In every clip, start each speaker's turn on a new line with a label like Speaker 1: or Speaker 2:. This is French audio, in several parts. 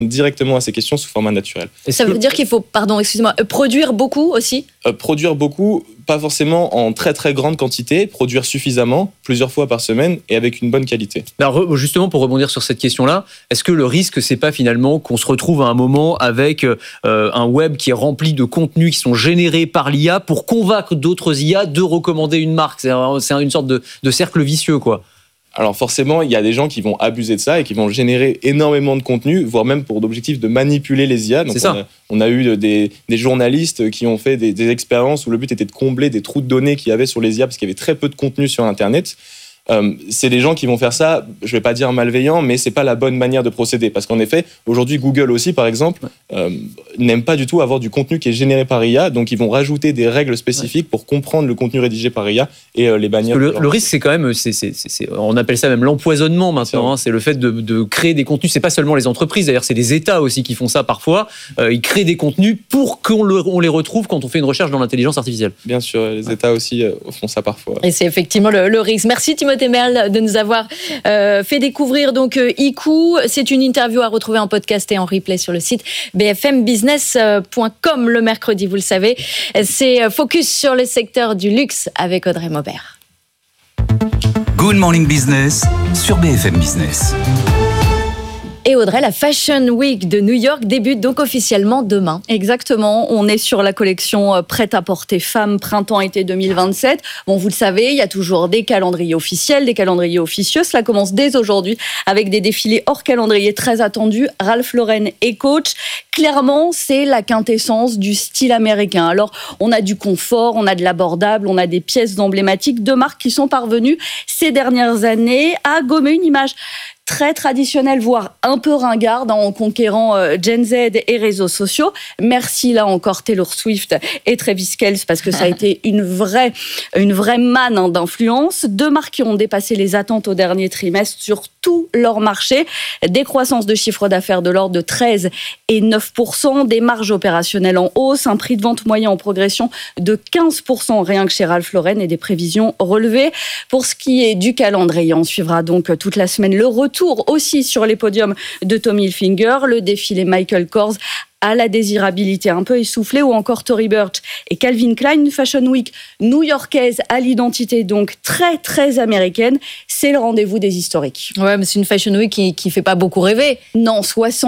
Speaker 1: directement à ces questions sous format naturel.
Speaker 2: Ça veut dire qu'il faut, produire beaucoup aussi ?
Speaker 1: Produire beaucoup, pas forcément en très très grande quantité, produire suffisamment, plusieurs fois par semaine et avec une bonne qualité.
Speaker 3: Alors justement, pour rebondir sur cette question-là, est-ce que le risque, c'est pas finalement qu'on se retrouve à un moment avec un web qui est rempli de contenus qui sont générés par l'IA pour convaincre d'autres IA de recommander une marque ? C'est une sorte de cercle vicieux, quoi.
Speaker 1: Alors forcément, il y a des gens qui vont abuser de ça et qui vont générer énormément de contenu, voire même pour l'objectif de manipuler les IA. Donc on a eu des journalistes qui ont fait des expériences où le but était de combler des trous de données qu'il y avait sur les IA parce qu'il y avait très peu de contenu sur Internet. C'est des gens qui vont faire ça, je ne vais pas dire malveillant, mais ce n'est pas la bonne manière de procéder. Parce qu'en effet, aujourd'hui, Google aussi, par exemple, n'aime pas du tout avoir du contenu qui est généré par IA. Donc, ils vont rajouter des règles spécifiques pour comprendre le contenu rédigé par IA et les bannir.
Speaker 3: Le risque, c'est quand même, on appelle ça même l'empoisonnement maintenant. C'est le fait de créer des contenus. Ce n'est pas seulement les entreprises, d'ailleurs, c'est les États aussi qui font ça parfois. Ils créent des contenus pour qu'on les retrouve quand on fait une recherche dans l'intelligence artificielle.
Speaker 1: Bien sûr, les États aussi font ça parfois.
Speaker 2: Et c'est effectivement le risque. Merci Timothée Merle de nous avoir fait découvrir donc Iku. C'est une interview à retrouver en podcast et en replay sur le site bfmbusiness.com le mercredi, vous le savez. C'est Focus sur le secteur du luxe avec Audrey Maubert.
Speaker 4: Good Morning Business sur BFM Business.
Speaker 2: Et Audrey, la Fashion Week de New York débute donc officiellement demain.
Speaker 5: Exactement, on est sur la collection prêt-à-porter femmes printemps-été 2027. Bon, vous le savez, il y a toujours des calendriers officiels, des calendriers officieux. Cela commence dès aujourd'hui avec des défilés hors calendrier très attendus. Ralph Lauren et Coach. Clairement, c'est la quintessence du style américain. Alors, on a du confort, on a de l'abordable, on a des pièces emblématiques de marques qui sont parvenues ces dernières années à gommer une image très traditionnelle, voire un peu ringarde, en conquérant Gen Z et réseaux sociaux. Merci là encore Taylor Swift et Travis Kelce, parce que ça a été une vraie manne d'influence. Deux marques qui ont dépassé les attentes au dernier trimestre sur tout leur marché. Des croissances de chiffre d'affaires de l'ordre de 13 et 9%, des marges opérationnelles en hausse, un prix de vente moyen en progression de 15% rien que chez Ralph Lauren et des prévisions relevées. Pour ce qui est du calendrier, on suivra donc toute la semaine le retour aussi sur les podiums de Tommy Hilfiger, le défilé Michael Kors à la désirabilité un peu essoufflée, ou encore Tory Burch et Calvin Klein, une Fashion Week new-yorkaise à l'identité donc très très américaine. C'est le rendez-vous des historiques.
Speaker 2: Ouais, mais c'est une Fashion Week qui fait pas beaucoup rêver.
Speaker 5: Non,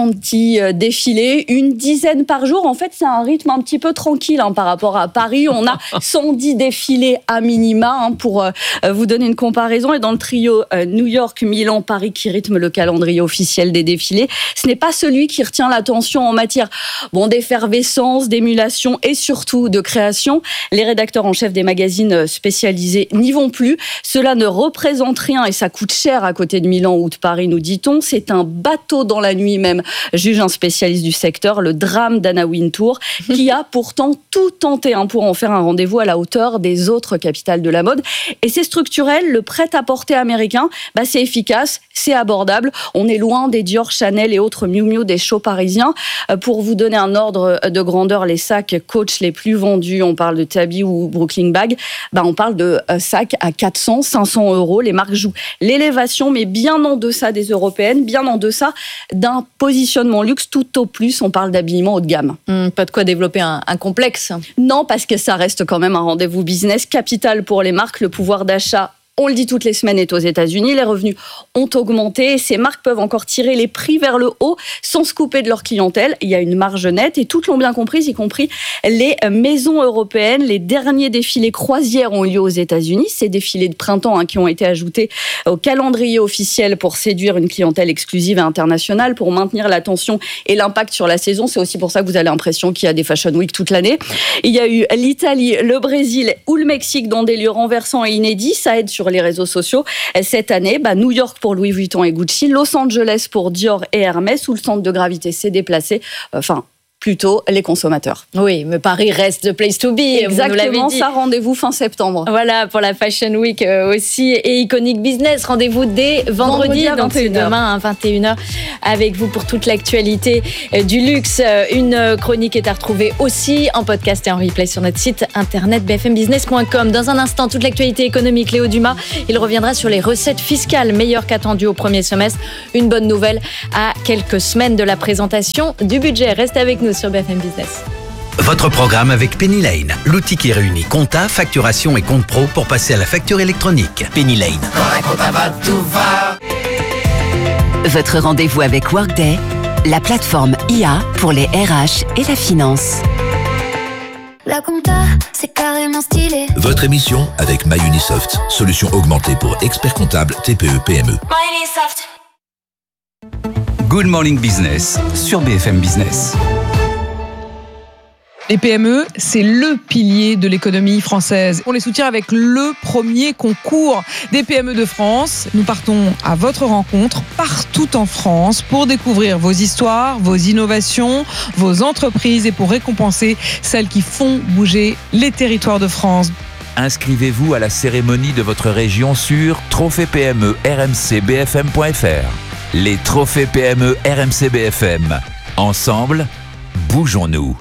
Speaker 5: 70 défilés, une dizaine par jour. En fait, c'est un rythme un petit peu tranquille par rapport à Paris. On a 110 défilés à minima pour vous donner une comparaison. Et dans le trio New York, Milan, Paris qui rythme le calendrier officiel des défilés, ce n'est pas celui qui retient l'attention en matière d'effervescence, d'émulation et surtout de création. Les rédacteurs en chef des magazines spécialisés n'y vont plus. Cela ne représente rien et ça coûte cher à côté de Milan ou de Paris, nous dit-on. C'est un bateau dans la nuit même, juge un spécialiste du secteur, le drame d'Anna Wintour, qui a pourtant tout tenté pour en faire un rendez-vous à la hauteur des autres capitales de la mode. Et c'est structurel, le prêt-à-porter américain, c'est efficace, c'est abordable. On est loin des Dior, Chanel et autres Miu Miu des shows parisiens. Pour vous donner un ordre de grandeur, les sacs Coach les plus vendus, on parle de Tabby ou Brooklyn Bag, on parle de sacs à 400, 500 euros. Les marques jouent l'élévation, mais bien en deçà des européennes, bien en deçà d'un positionnement luxe tout au plus. On parle d'habillement haut de gamme.
Speaker 2: Pas de quoi développer un complexe.
Speaker 5: Non, parce que ça reste quand même un rendez-vous business capital pour les marques. Le pouvoir d'achat, on le dit toutes les semaines, est aux États-Unis. Les revenus ont augmenté. Ces marques peuvent encore tirer les prix vers le haut sans se couper de leur clientèle. Il y a une marge nette et toutes l'ont bien compris, y compris les maisons européennes. Les derniers défilés croisières ont eu lieu aux États-Unis. Ces défilés de printemps qui ont été ajoutés au calendrier officiel pour séduire une clientèle exclusive et internationale, pour maintenir l'attention et l'impact sur la saison. C'est aussi pour ça que vous avez l'impression qu'il y a des Fashion Week toute l'année. Il y a eu l'Italie, le Brésil ou le Mexique dans des lieux renversants et inédits. Ça aide sur les réseaux sociaux. Cette année, New York pour Louis Vuitton et Gucci, Los Angeles pour Dior et Hermès, où le centre de gravité s'est déplacé. plutôt les consommateurs.
Speaker 2: Oui, mais Paris reste the place to be.
Speaker 5: Exactement, ça, rendez-vous fin septembre.
Speaker 2: Voilà, pour la Fashion Week aussi. Et Iconic Business, rendez-vous dès vendredi
Speaker 5: à 21h.
Speaker 2: Demain à 21h avec vous pour toute l'actualité du luxe. Une chronique est à retrouver aussi en podcast et en replay sur notre site internet bfmbusiness.com. Dans un instant, toute l'actualité économique, Léo Dumas, il reviendra sur les recettes fiscales meilleures qu'attendues au premier semestre. Une bonne nouvelle à quelques semaines de la présentation du budget. Restez avec nous sur BFM Business.
Speaker 6: Votre programme avec Penny Lane, l'outil qui réunit compta, facturation et compte pro pour passer à la facture électronique. Penny Lane.
Speaker 7: Votre rendez-vous avec Workday, la plateforme IA pour les RH et la finance.
Speaker 8: La compta, c'est carrément stylé.
Speaker 9: Votre émission avec MyUnisoft, solution augmentée pour experts comptables TPE-PME.
Speaker 8: MyUnisoft.
Speaker 4: Good Morning Business sur BFM Business.
Speaker 10: Les PME, c'est le pilier de l'économie française. On les soutient avec le premier concours des PME de France. Nous partons à votre rencontre partout en France pour découvrir vos histoires, vos innovations, vos entreprises et pour récompenser celles qui font bouger les territoires de France.
Speaker 11: Inscrivez-vous à la cérémonie de votre région sur trophée PME rmcbfm.fr. Les trophées PME RMC BFM. Ensemble, bougeons-nous.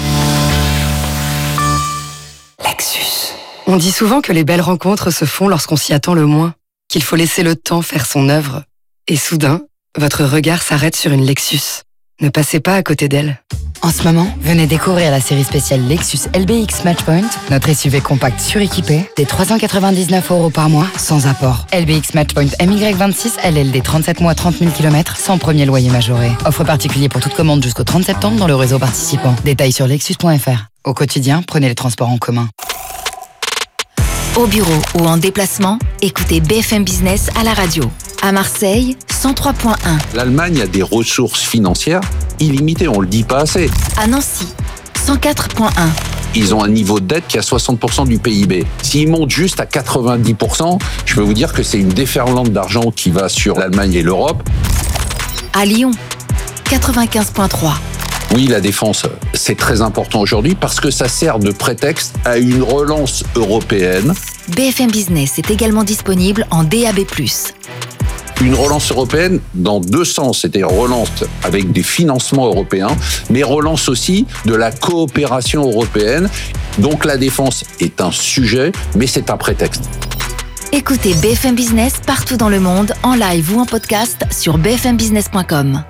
Speaker 12: Lexus. On dit souvent que les belles rencontres se font lorsqu'on s'y attend le moins, qu'il faut laisser le temps faire son œuvre. Et soudain, votre regard s'arrête sur une Lexus. Ne passez pas à côté d'elle.
Speaker 13: En ce moment, venez découvrir la série spéciale Lexus LBX Matchpoint, notre SUV compact suréquipé, des 399 € par mois, sans apport. LBX Matchpoint MY26, LLD 37 mois 30 000 km, sans premier loyer majoré. Offre particulier pour toute commande jusqu'au 30 septembre dans le réseau participant. Détails sur lexus.fr. Au quotidien, prenez les transports en commun.
Speaker 14: Au bureau ou en déplacement, écoutez BFM Business à la radio. À Marseille, 103.1.
Speaker 15: L'Allemagne a des ressources financières illimitées, on le dit pas assez.
Speaker 14: À Nancy, 104.1.
Speaker 15: Ils ont un niveau de dette qui est à 60% du PIB. S'ils montent juste à 90%, je peux vous dire que c'est une déferlante d'argent qui va sur l'Allemagne et l'Europe.
Speaker 14: À Lyon, 95.3.
Speaker 15: Oui, la défense, c'est très important aujourd'hui parce que ça sert de prétexte à une relance européenne.
Speaker 14: BFM Business est également disponible en DAB+.
Speaker 15: Une relance européenne dans deux sens, c'est-à-dire relance avec des financements européens, mais relance aussi de la coopération européenne. Donc la défense est un sujet, mais c'est un prétexte.
Speaker 14: Écoutez BFM Business partout dans le monde, en live ou en podcast sur bfmbusiness.com.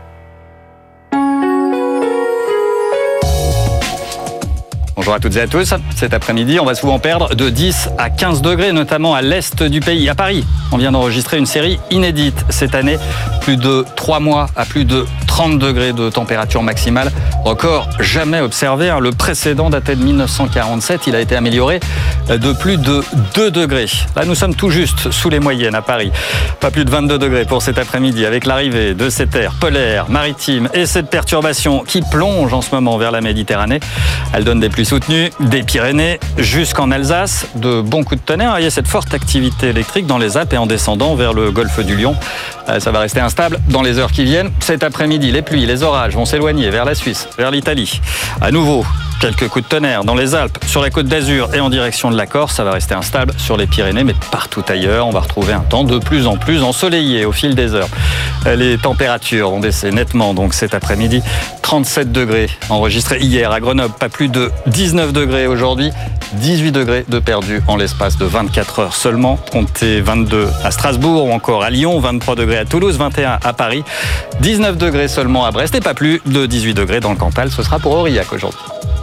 Speaker 16: Bonjour à toutes et à tous. Cet après-midi, on va souvent perdre de 10 à 15 degrés, notamment à l'est du pays. À Paris, on vient d'enregistrer une série inédite cette année. Plus de 3 mois à plus de 30 degrés de température maximale. Record jamais observé. Le précédent datait de 1947. Il a été amélioré de plus de 2 degrés. Là, nous sommes tout juste sous les moyennes à Paris. Pas plus de 22 degrés pour cet après-midi avec l'arrivée de cet air polaire, maritime et cette perturbation qui plonge en ce moment vers la Méditerranée. Elle donne des pluies soutenues des Pyrénées jusqu'en Alsace. De bons coups de tonnerre. Il y a cette forte activité électrique dans les Alpes et en descendant vers le golfe du Lion. Ça va rester instable dans les heures qui viennent. Cet après-midi, les pluies, les orages vont s'éloigner vers la Suisse, vers l'Italie. À nouveau, quelques coups de tonnerre dans les Alpes, sur la côte d'Azur et en direction de la Corse. Ça va rester instable sur les Pyrénées, mais partout ailleurs, on va retrouver un temps de plus en plus ensoleillé au fil des heures. Les températures vont baisser nettement donc cet après-midi. 37 degrés enregistrés hier à Grenoble, pas plus de 19 degrés aujourd'hui. 18 degrés de perdu en l'espace de 24 heures seulement. Comptez 22 à Strasbourg ou encore à Lyon, 23 degrés à Toulouse, 21 à Paris, 19 degrés seulement à Brest et pas plus de 18 degrés dans le Cantal. Ce sera pour Aurillac aujourd'hui.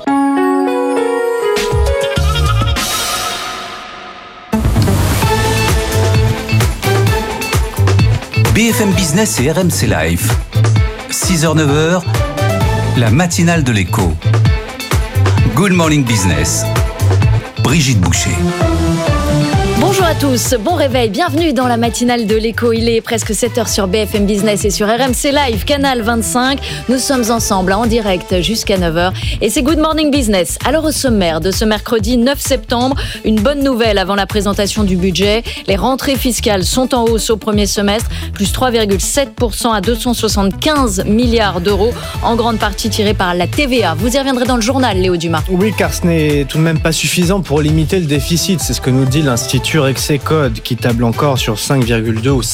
Speaker 4: BFM Business et RMC Live. 6h-9h, la matinale de l'écho. Good Morning Business. Brigitte Boucher.
Speaker 2: Bonjour à tous, bon réveil, bienvenue dans la matinale de l'écho. Il est presque 7h sur BFM Business et sur RMC Live, canal 25. Nous sommes ensemble en direct jusqu'à 9h et c'est Good Morning Business. Alors au sommaire de ce mercredi 9 septembre, une bonne nouvelle avant la présentation du budget. Les rentrées fiscales sont en hausse au premier semestre, plus 3,7% à 275 milliards d'euros, en grande partie tirée par la TVA. Vous y reviendrez dans le journal, Léo Dumas.
Speaker 17: Oui, car ce n'est tout de même pas suffisant pour limiter le déficit. C'est ce que nous dit l'Institut Rexecode, qui table encore sur 5,2 ou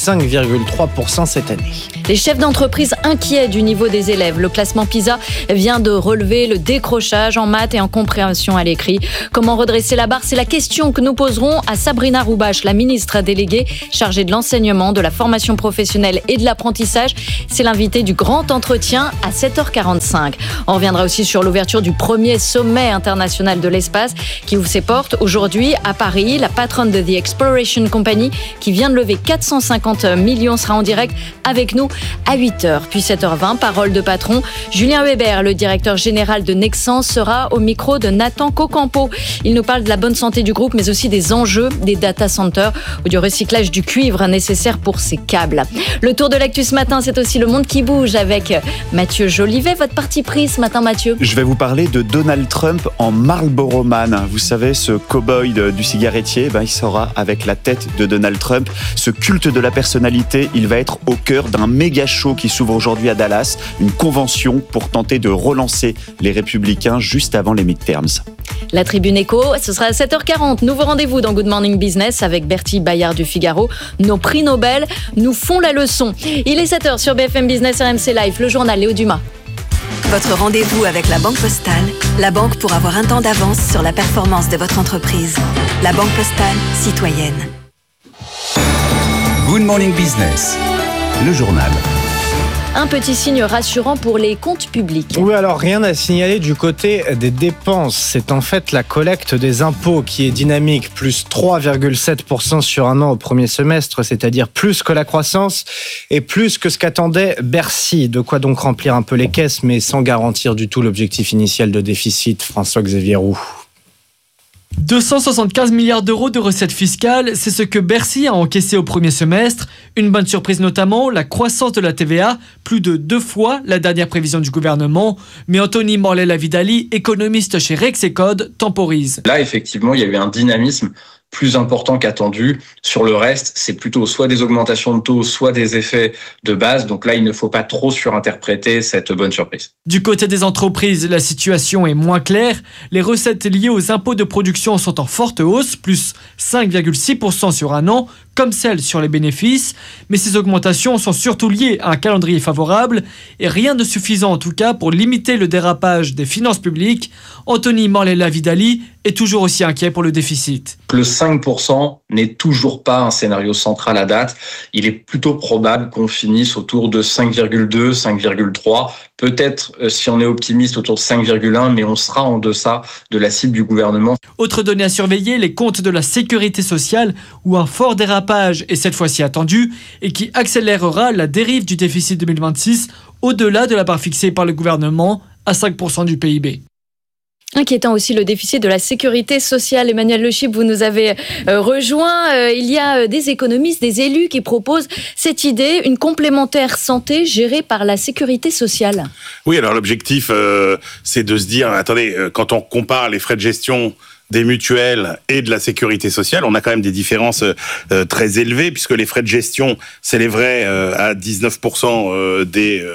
Speaker 17: 5,3% cette année.
Speaker 2: Les chefs d'entreprise inquiets du niveau des élèves. Le classement PISA vient de relever le décrochage en maths et en compréhension à l'écrit. Comment redresser la barre ? C'est la question que nous poserons à Sabrina Roubache, la ministre déléguée chargée de l'enseignement, de la formation professionnelle et de l'apprentissage. C'est l'invité du grand entretien à 7h45. On reviendra aussi sur l'ouverture du premier sommet international de l'espace qui ouvre ses portes aujourd'hui à Paris. La patronne de The Exploration Company, qui vient de lever 450 millions, sera en direct avec nous à 8h. Puis 7h20, parole de patron. Julien Weber, le directeur général de Nexans, sera au micro de Nathan Cocampo. Il nous parle de la bonne santé du groupe, mais aussi des enjeux des data centers ou du recyclage du cuivre nécessaire pour ces câbles. Le tour de l'actu ce matin, c'est aussi le monde qui bouge avec Mathieu Jolivet. Votre parti pris ce matin, Mathieu ?
Speaker 18: Je vais vous parler de Donald Trump en Marlboro Man. Vous savez, ce cow-boy du cigarettier, il sera avec la tête de Donald Trump. Ce culte de la personnalité, il va être au cœur d'un méga show qui s'ouvre aujourd'hui à Dallas, une convention pour tenter de relancer les républicains juste avant les midterms.
Speaker 2: La Tribune Éco, ce sera à 7h40. Nouveau rendez-vous dans Good Morning Business avec Bertie Bayard du Figaro. Nos prix Nobel nous font la leçon. Il est 7h sur BFM Business RMC Live, le journal Léo Dumas.
Speaker 14: Votre rendez-vous avec la Banque Postale, la banque pour avoir un temps d'avance sur la performance de votre entreprise. La Banque Postale, citoyenne.
Speaker 4: Good Morning Business, le journal.
Speaker 2: Un petit signe rassurant pour les comptes publics.
Speaker 17: Oui, alors rien à signaler du côté des dépenses. C'est en fait la collecte des impôts qui est dynamique, plus 3,7% sur un an au premier semestre, c'est-à-dire plus que la croissance et plus que ce qu'attendait Bercy. De quoi donc remplir un peu les caisses, mais sans garantir du tout l'objectif initial de déficit. François-Xavier Roux.
Speaker 19: 275 milliards d'euros de recettes fiscales, c'est ce que Bercy a encaissé au premier semestre. Une bonne surprise notamment, la croissance de la TVA, plus de 2 fois la dernière prévision du gouvernement. Mais Anthony Morlet-Lavidali, économiste chez Rexecode, temporise.
Speaker 20: Là, effectivement, il y a eu un dynamisme plus important qu'attendu. Sur le reste, c'est plutôt soit des augmentations de taux, soit des effets de base. Donc là, il ne faut pas trop surinterpréter cette bonne surprise.
Speaker 19: Du côté des entreprises, la situation est moins claire. Les recettes liées aux impôts de production sont en forte hausse, plus 5,6% sur un an, comme celles sur les bénéfices. Mais ces augmentations sont surtout liées à un calendrier favorable et rien de suffisant en tout cas pour limiter le dérapage des finances publiques. Anthony Morlet-Lavidali est toujours aussi inquiet pour le déficit.
Speaker 20: Le 5% n'est toujours pas un scénario central à date. Il est plutôt probable qu'on finisse autour de 5,2, 5,3. Peut-être, si on est optimiste, autour de 5,1, mais on sera en deçà de la cible du gouvernement.
Speaker 19: Autre donnée à surveiller, les comptes de la sécurité sociale, où un fort dérapage est cette fois-ci attendu et qui accélérera la dérive du déficit 2026 au-delà de la part fixée par le gouvernement à 5% du PIB.
Speaker 2: Inquiétant aussi le déficit de la sécurité sociale. Emmanuel Le Chip, vous nous avez rejoint. Il y a des économistes, des élus qui proposent cette idée, une complémentaire santé gérée par la sécurité sociale.
Speaker 21: Oui, alors l'objectif, c'est de se dire, attendez, quand on compare les frais de gestion des mutuelles et de la sécurité sociale, on a quand même des différences très élevées, puisque les frais de gestion s'élèveraient à 19%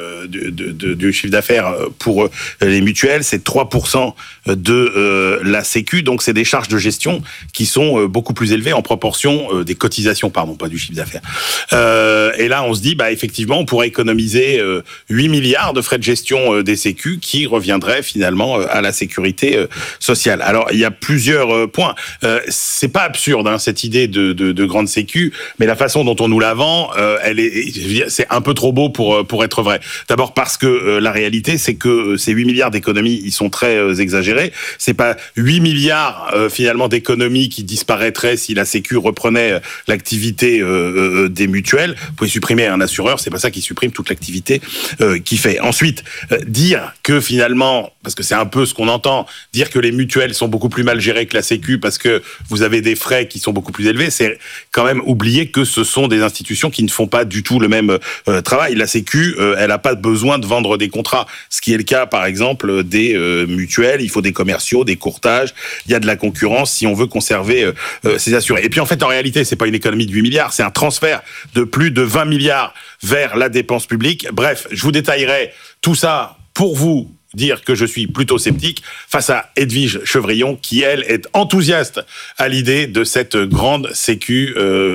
Speaker 21: du chiffre d'affaires pour les mutuelles, c'est 3% de la Sécu, donc c'est des charges de gestion qui sont beaucoup plus élevées en proportion des cotisations, pas du chiffre d'affaires. Et là, on se dit, effectivement, on pourrait économiser 8 milliards de frais de gestion des Sécu qui reviendraient finalement à la sécurité sociale. Alors, il y a plusieurs points. C'est pas absurde, cette idée de grande sécu, mais la façon dont on nous la vend, c'est un peu trop beau pour être vrai. D'abord parce que la réalité, c'est que ces 8 milliards d'économies, ils sont très exagérés. C'est pas 8 milliards finalement d'économies qui disparaîtraient si la sécu reprenait l'activité des mutuelles. Vous pouvez supprimer un assureur, c'est pas ça qui supprime toute l'activité qu'il fait. Ensuite, dire que finalement, parce que c'est un peu ce qu'on entend, dire que les mutuelles sont beaucoup plus mal gérées gérer que la Sécu parce que vous avez des frais qui sont beaucoup plus élevés, c'est quand même oublier que ce sont des institutions qui ne font pas du tout le même travail. La Sécu, elle n'a pas besoin de vendre des contrats, ce qui est le cas par exemple des mutuelles. Il faut des commerciaux, des courtages, il y a de la concurrence si on veut conserver ces assurés. Et puis en fait, en réalité, c'est pas une économie de 8 milliards, c'est un transfert de plus de 20 milliards vers la dépense publique. Bref, je vous détaillerai tout ça pour vous dire que je suis plutôt sceptique face à Edwige Chevrillon, qui, elle, est enthousiaste à l'idée de cette grande sécu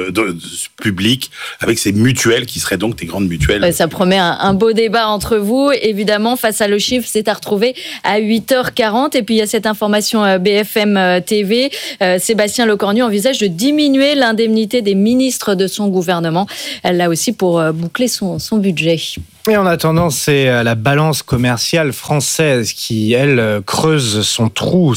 Speaker 21: publique, avec ces mutuelles qui seraient donc des grandes mutuelles.
Speaker 2: Ça promet un beau débat entre vous. Évidemment, face à le chiffre, c'est à retrouver à 8h40. Et puis, il y a cette information BFM TV. Sébastien Lecornu envisage de diminuer l'indemnité des ministres de son gouvernement. Là aussi, pour boucler son budget.
Speaker 17: Et en attendant, c'est la balance commerciale française qui, elle, creuse son trou.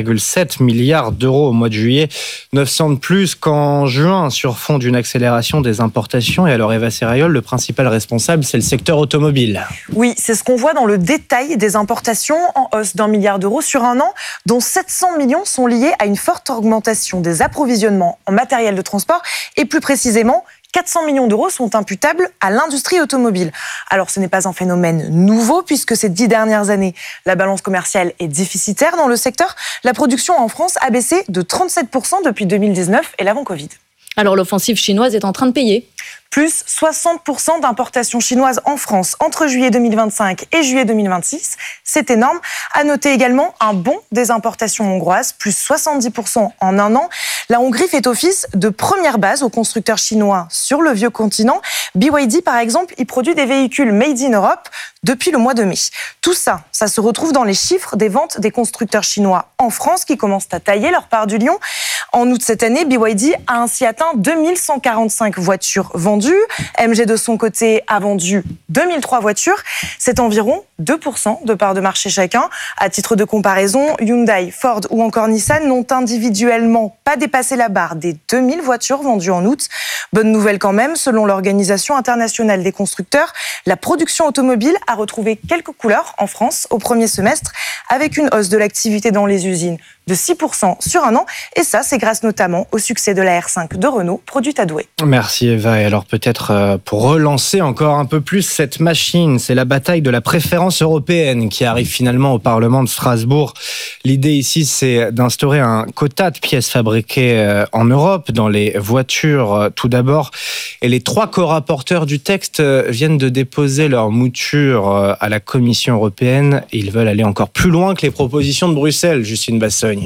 Speaker 17: 6,7 milliards d'euros au mois de juillet, 900 de plus qu'en juin, sur fond d'une accélération des importations. Et alors, Eva Serrayol, le principal responsable, c'est le secteur automobile.
Speaker 3: Oui, c'est ce qu'on voit dans le détail des importations, en hausse d'1 milliard d'euros sur un an, dont 700 millions sont liés à une forte augmentation des approvisionnements en matériel de transport et plus précisément 400 millions d'euros sont imputables à l'industrie automobile. Alors, ce n'est pas un phénomène nouveau, puisque ces 10 dernières années, la balance commerciale est déficitaire dans le secteur. La production en France a baissé de 37% depuis 2019 et l'avant-Covid.
Speaker 2: Alors, l'offensive chinoise est en train de payer.
Speaker 3: Plus 60% d'importations chinoises en France entre juillet 2025 et juillet 2026. C'est énorme. À noter également un bond des importations hongroises, plus 70% en un an. La Hongrie fait office de première base aux constructeurs chinois sur le vieux continent. BYD, par exemple, y produit des véhicules made in Europe depuis le mois de mai. Tout ça, ça se retrouve dans les chiffres des ventes des constructeurs chinois en France qui commencent à tailler leur part du lion. En août cette année, BYD a ainsi atteint 2145 voitures vendues. MG de son côté a vendu 2003 voitures. C'est environ 2% de part de marché chacun. À titre de comparaison, Hyundai, Ford ou encore Nissan n'ont individuellement pas dépassé la barre des 2000 voitures vendues en août. Bonne nouvelle quand même, selon l'Organisation internationale des constructeurs, la production automobile a retrouvé quelques couleurs en France au premier semestre, avec une hausse de l'activité dans les usines de 6% sur un an. Et ça, c'est grâce notamment au succès de la R5 de Renault, produite à Douai.
Speaker 17: Merci Eva. Et alors peut-être pour relancer encore un peu plus cette machine, c'est la bataille de la préférence européenne qui arrive finalement au Parlement de Strasbourg. L'idée ici, c'est d'instaurer un quota de pièces fabriquées en Europe, dans les voitures tout d'abord. Et les 3 co-rapporteurs du texte viennent de déposer leur mouture à la Commission européenne. Ils veulent aller encore plus loin que les propositions de Bruxelles, Justine Bassogne.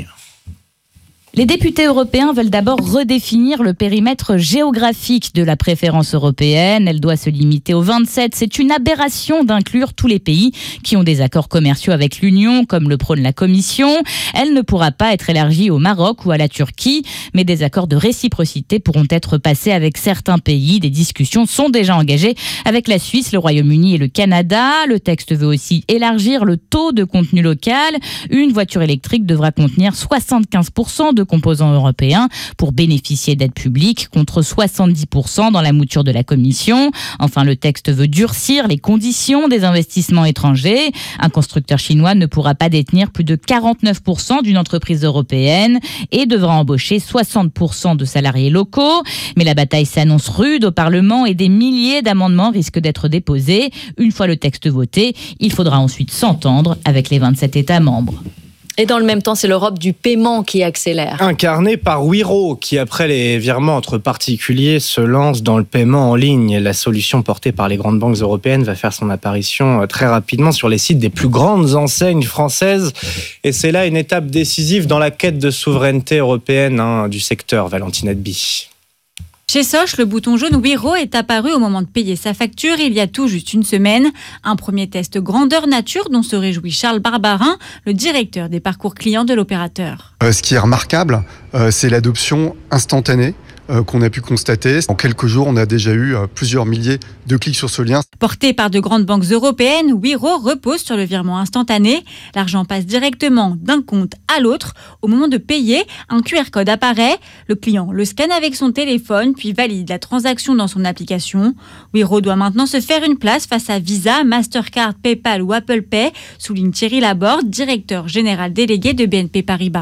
Speaker 22: Les députés européens veulent d'abord redéfinir le périmètre géographique de la préférence européenne. Elle doit se limiter aux 27. C'est une aberration d'inclure tous les pays qui ont des accords commerciaux avec l'Union, comme le prône la Commission. Elle ne pourra pas être élargie au Maroc ou à la Turquie, mais des accords de réciprocité pourront être passés avec certains pays. Des discussions sont déjà engagées avec la Suisse, le Royaume-Uni et le Canada. Le texte veut aussi élargir le taux de contenu local. Une voiture électrique devra contenir 75% de composants européens pour bénéficier d'aides publiques, contre 70% dans la mouture de la Commission. Enfin, le texte veut durcir les conditions des investissements étrangers. Un constructeur chinois ne pourra pas détenir plus de 49% d'une entreprise européenne et devra embaucher 60% de salariés locaux. Mais la bataille s'annonce rude au Parlement et des milliers d'amendements risquent d'être déposés. Une fois le texte voté, il faudra ensuite s'entendre avec les 27 États membres.
Speaker 2: Et dans le même temps, c'est l'Europe du paiement qui accélère.
Speaker 17: Incarné par Wero, qui après les virements entre particuliers se lance dans le paiement en ligne. La solution portée par les grandes banques européennes va faire son apparition très rapidement sur les sites des plus grandes enseignes françaises. Et c'est là une étape décisive dans la quête de souveraineté européenne du secteur, Valentine Adby.
Speaker 23: Chez Soch, le bouton jaune Wero est apparu au moment de payer sa facture il y a tout juste une semaine. Un premier test grandeur nature dont se réjouit Charles Barbarin, le directeur des parcours clients de l'opérateur.
Speaker 24: Ce qui est remarquable, c'est l'adoption instantanée qu'on a pu constater. En quelques jours, on a déjà eu plusieurs milliers de clics sur ce lien.
Speaker 23: Porté par de grandes banques européennes, Wero repose sur le virement instantané. L'argent passe directement d'un compte à l'autre. Au moment de payer, un QR code apparaît. Le client le scanne avec son téléphone, puis valide la transaction dans son application. Wero doit maintenant se faire une place face à Visa, Mastercard, PayPal ou Apple Pay, souligne Thierry Laborde, directeur général délégué de BNP Paribas.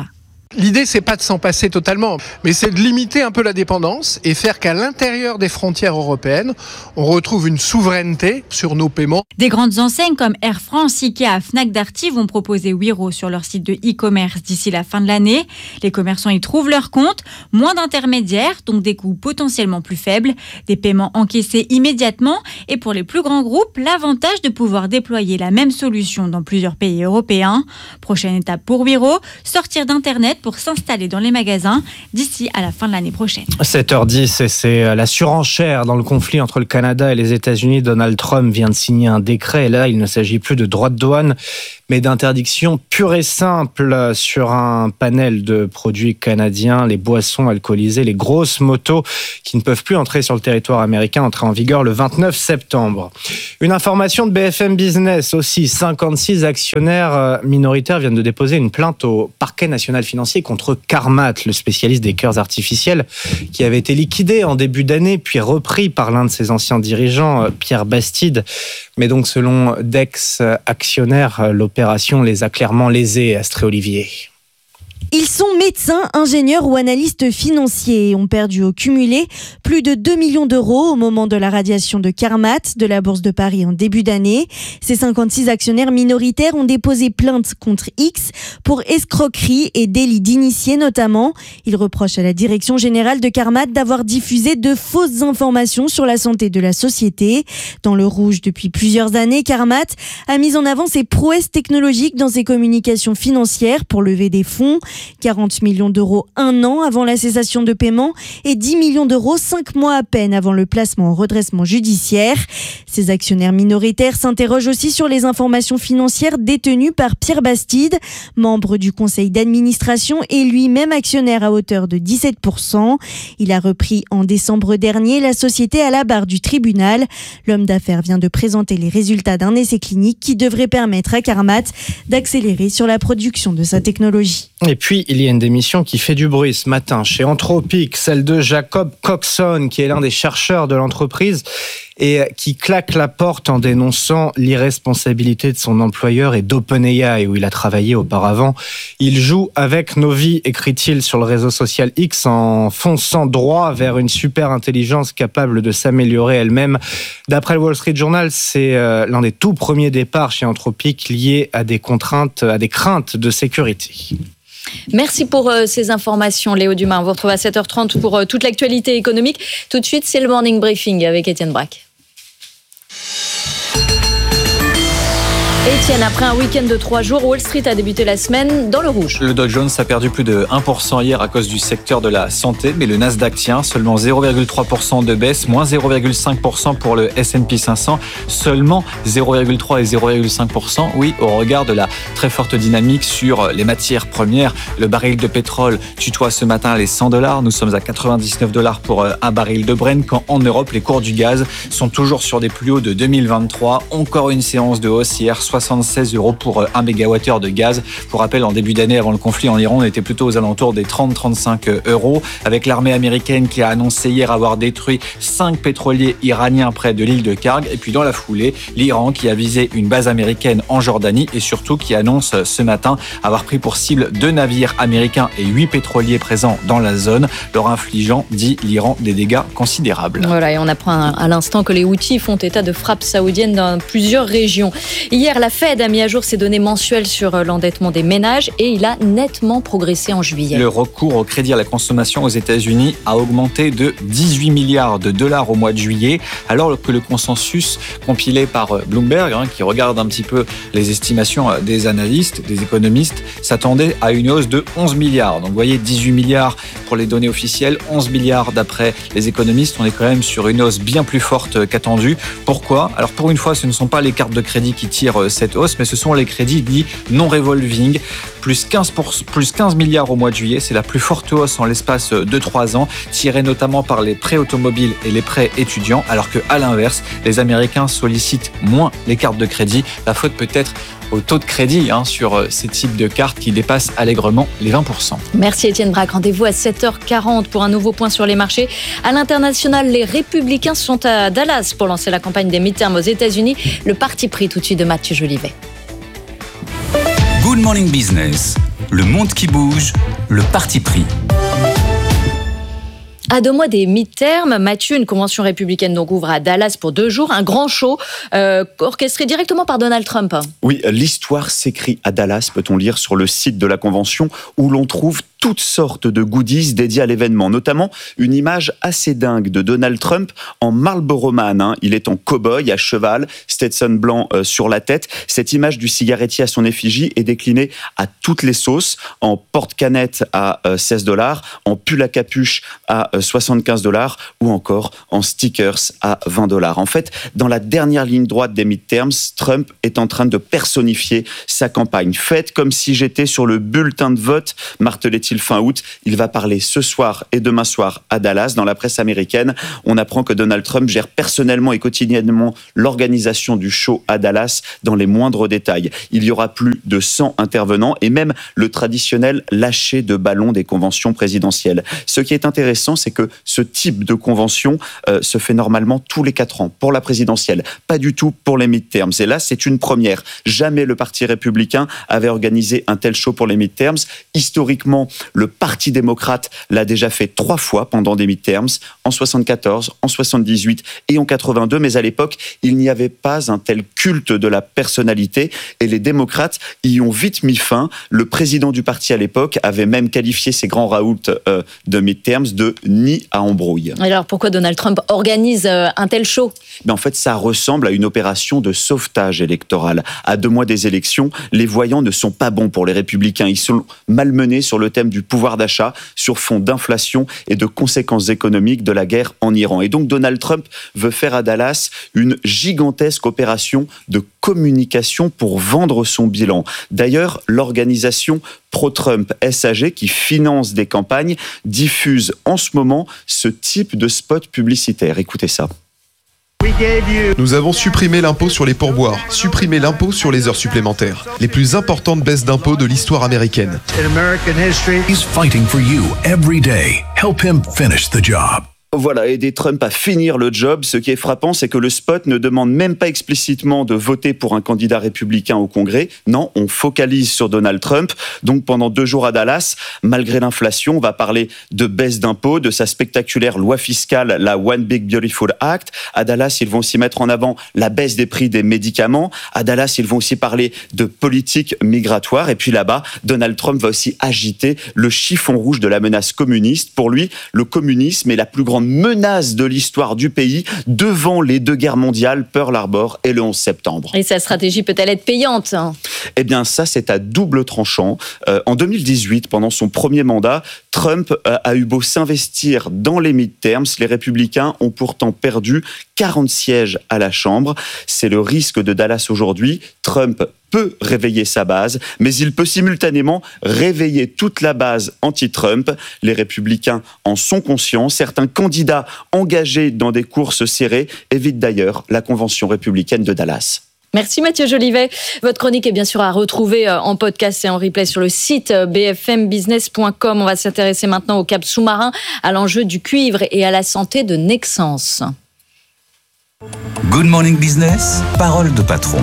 Speaker 1: L'idée, c'est pas de s'en passer totalement, mais c'est de limiter un peu la dépendance et faire qu'à l'intérieur des frontières européennes, on retrouve une souveraineté sur nos paiements.
Speaker 23: Des grandes enseignes comme Air France, Ikea, Fnac Darty vont proposer Wero sur leur site de e-commerce d'ici la fin de l'année. Les commerçants y trouvent leur compte, moins d'intermédiaires, donc des coûts potentiellement plus faibles, des paiements encaissés immédiatement et pour les plus grands groupes, l'avantage de pouvoir déployer la même solution dans plusieurs pays européens. Prochaine étape pour Wero, sortir d'Internet pour s'installer dans les magasins d'ici à la fin de l'année prochaine.
Speaker 17: 7h10 et c'est la surenchère dans le conflit entre le Canada et les États-Unis. Donald Trump vient de signer un décret et là, il ne s'agit plus de droits de douane, mais d'interdiction pure et simple sur un panel de produits canadiens, les boissons alcoolisées, les grosses motos qui ne peuvent plus entrer sur le territoire américain, entrer en vigueur le 29 septembre. Une information de BFM Business aussi, 56 actionnaires minoritaires viennent de déposer une plainte au parquet national financier contre Carmat, le spécialiste des cœurs artificiels, qui avait été liquidé en début d'année, puis repris par l'un de ses anciens dirigeants, Pierre Bastide. Mais donc, selon d'ex-actionnaires, l'opération les a clairement lésés, Astrée Olivier.
Speaker 5: Ils sont médecins, ingénieurs ou analystes financiers et ont perdu au cumulé plus de 2 millions d'euros au moment de la radiation de Carmat de la Bourse de Paris en début d'année. Ces 56 actionnaires minoritaires ont déposé plainte contre X pour escroquerie et délit d'initié notamment. Ils reprochent à la direction générale de Carmat d'avoir diffusé de fausses informations sur la santé de la société. Dans le rouge depuis plusieurs années, Carmat a mis en avant ses prouesses technologiques dans ses communications financières pour lever des fonds. 40 millions d'euros un an avant la cessation de paiement et 10 millions d'euros 5 mois à peine avant le placement en redressement judiciaire. Ces actionnaires minoritaires s'interrogent aussi sur les informations financières détenues par Pierre Bastide, membre du conseil d'administration et lui-même actionnaire à hauteur de 17%. Il a repris en décembre dernier la société à la barre du tribunal. L'homme d'affaires vient de présenter les résultats d'un essai clinique qui devrait permettre à Carmat d'accélérer sur la production de sa technologie.
Speaker 17: Et puis, il y a une démission qui fait du bruit ce matin chez Anthropic, celle de Jacob Coxon, qui est l'un des chercheurs de l'entreprise et qui claque la porte en dénonçant l'irresponsabilité de son employeur et d'OpenAI, où il a travaillé auparavant. Il joue avec nos vies, écrit-il sur le réseau social X, en fonçant droit vers une super intelligence capable de s'améliorer elle-même. D'après le Wall Street Journal, c'est l'un des tout premiers départs chez Anthropic liés à des contraintes, à des craintes de sécurité.
Speaker 2: Merci pour ces informations, Léo Dumas. On vous retrouve à 7h30 pour toute l'actualité économique. Tout de suite, c'est le Morning Briefing avec Étienne Braque. Étienne, après un week-end de 3 jours, Wall Street a débuté la semaine dans le rouge.
Speaker 16: Le Dow Jones a perdu plus de 1% hier à cause du secteur de la santé, mais le Nasdaq tient seulement 0,3% de baisse, moins 0,5% pour le S&P 500, seulement 0,3 et 0,5%, oui, au regard de la très forte dynamique sur les matières premières. Le baril de pétrole tutoie ce matin les $100, nous sommes à $99 pour un baril de Brent, quand en Europe, les cours du gaz sont toujours sur des plus hauts de 2023. Encore une séance de hausse hier, 76 € pour 1 mégawattheure de gaz. Pour rappel, en début d'année, avant le conflit en Iran, on était plutôt aux alentours des 30-35 €. Avec l'armée américaine qui a annoncé hier avoir détruit 5 pétroliers iraniens près de l'île de Karg. Et puis dans la foulée, l'Iran qui a visé une base américaine en Jordanie et surtout qui annonce ce matin avoir pris pour cible 2 navires américains et 8 pétroliers présents dans la zone, leur infligeant, dit l'Iran, des dégâts considérables.
Speaker 2: Voilà, et on apprend à l'instant que les Houthis font état de frappes saoudiennes dans plusieurs régions. Hier, la Fed a mis à jour ses données mensuelles sur l'endettement des ménages et il a nettement progressé en juillet. Le recours au crédit à la consommation aux États-Unis a augmenté de 18 milliards de dollars au mois de juillet, alors que le consensus compilé par Bloomberg, qui regarde un petit peu les estimations des analystes, des économistes, s'attendait à une hausse de 11 milliards. Donc vous voyez, 18 milliards pour les données officielles, 11 milliards d'après les économistes. On est quand même sur une hausse bien plus forte qu'attendue. Pourquoi ? Alors pour une fois, ce ne sont pas les cartes de crédit qui tirent cette hausse, mais ce sont les crédits dits non revolving, plus 15 milliards au mois de juillet. C'est la plus forte hausse en l'espace de 3 ans, tirée notamment par les prêts automobiles et les prêts étudiants, alors que à l'inverse, les Américains sollicitent moins les cartes de crédit. La faute peut être au taux de crédit sur ces types de cartes qui dépassent allègrement les 20%. Merci Étienne Braque. Rendez-vous à 7h40 pour un nouveau point sur les marchés. À l'international, les Républicains sont à Dallas pour lancer la campagne des midterms aux États-Unis. Le parti pris tout de suite de Mathieu Jolivet.
Speaker 4: Good Morning Business, Le monde qui bouge, le parti pris.
Speaker 2: À 2 mois des mi-termes, Mathieu, une convention républicaine donc ouvre à Dallas pour 2 jours, un grand show orchestré directement par Donald Trump.
Speaker 18: Oui, l'histoire s'écrit à Dallas, peut-on lire sur le site de la convention, où l'on trouve toutes sortes de goodies dédiés à l'événement, notamment une image assez dingue de Donald Trump en Marlboro Man. Il est en cow-boy, à cheval, Stetson blanc sur la tête. Cette image du cigarettier à son effigie est déclinée à toutes les sauces, en porte-canette à $16, en pull à capuche à $75 ou encore en stickers à $20. En fait, dans la dernière ligne droite des midterms, Trump est en train de personnifier sa campagne. Faites comme si j'étais sur le bulletin de vote, martelait-il fin août. Il va parler ce soir et demain soir à Dallas. Dans la presse américaine, on apprend que Donald Trump gère personnellement et quotidiennement l'organisation du show à Dallas dans les moindres détails. Il y aura plus de 100 intervenants et même le traditionnel lâcher de ballon des conventions présidentielles. Ce qui est intéressant, c'est que ce type de convention se fait normalement tous les 4 ans pour la présidentielle, pas du tout pour les midterms. Et là, c'est une première. Jamais le Parti républicain avait organisé un tel show pour les midterms. Historiquement, le Parti démocrate l'a déjà fait 3 fois pendant des midterms, en 74, en 78 et en 82, mais à l'époque, il n'y avait pas un tel culte de la personnalité et les démocrates y ont vite mis fin. Le président du parti à l'époque avait même qualifié ces grands raouts de midterms de nid à embrouille.
Speaker 2: Alors pourquoi Donald Trump organise un tel show ?
Speaker 18: En fait, ça ressemble à une opération de sauvetage électoral. À 2 mois des élections, les voyants ne sont pas bons pour les républicains. Ils sont malmenés sur le thème du pouvoir d'achat, sur fond d'inflation et de conséquences économiques de la guerre en Iran. Et donc Donald Trump veut faire à Dallas une gigantesque opération de communication pour vendre son bilan. D'ailleurs, l'organisation pro-Trump SAG, qui finance des campagnes, diffuse en ce moment ce type de spot publicitaire. Écoutez ça.
Speaker 6: Nous avons supprimé l'impôt sur les pourboires, supprimé l'impôt sur les heures supplémentaires. Les plus importantes baisses d'impôts de l'histoire américaine.
Speaker 7: He's fighting for you every day. Help him finish the job.
Speaker 18: Voilà, aider Trump à finir le job. Ce qui est frappant, c'est que le spot ne demande même pas explicitement de voter pour un candidat républicain au Congrès. Non, on focalise sur Donald Trump. Donc pendant 2 jours à Dallas, malgré l'inflation, on va parler de baisse d'impôts, de sa spectaculaire loi fiscale, la One Big Beautiful Act. À Dallas, ils vont aussi mettre en avant la baisse des prix des médicaments. À Dallas, ils vont aussi parler de politique migratoire. Et puis là-bas, Donald Trump va aussi agiter le chiffon rouge de la menace communiste. Pour lui, le communisme est la plus grande menace de l'histoire du pays devant les 2 guerres mondiales, Pearl Harbor et le 11 septembre.
Speaker 2: Et sa stratégie peut-elle être payante ?
Speaker 18: Eh bien, ça, c'est à double tranchant. En 2018, pendant son premier mandat, Trump a eu beau s'investir dans les midterms. Les républicains ont pourtant perdu 40 sièges à la Chambre. C'est le risque de Dallas aujourd'hui. Trump peut réveiller sa base, mais il peut simultanément réveiller toute la base anti-Trump. Les républicains en sont conscients. Certains candidats engagés dans des courses serrées évitent d'ailleurs la convention républicaine de Dallas.
Speaker 2: Merci Mathieu Jolivet. Votre chronique est bien sûr à retrouver en podcast et en replay sur le site bfmbusiness.com. On va s'intéresser maintenant au câble sous-marin, à l'enjeu du cuivre et à la santé de Nexans.
Speaker 4: Good Morning Business, parole de patron.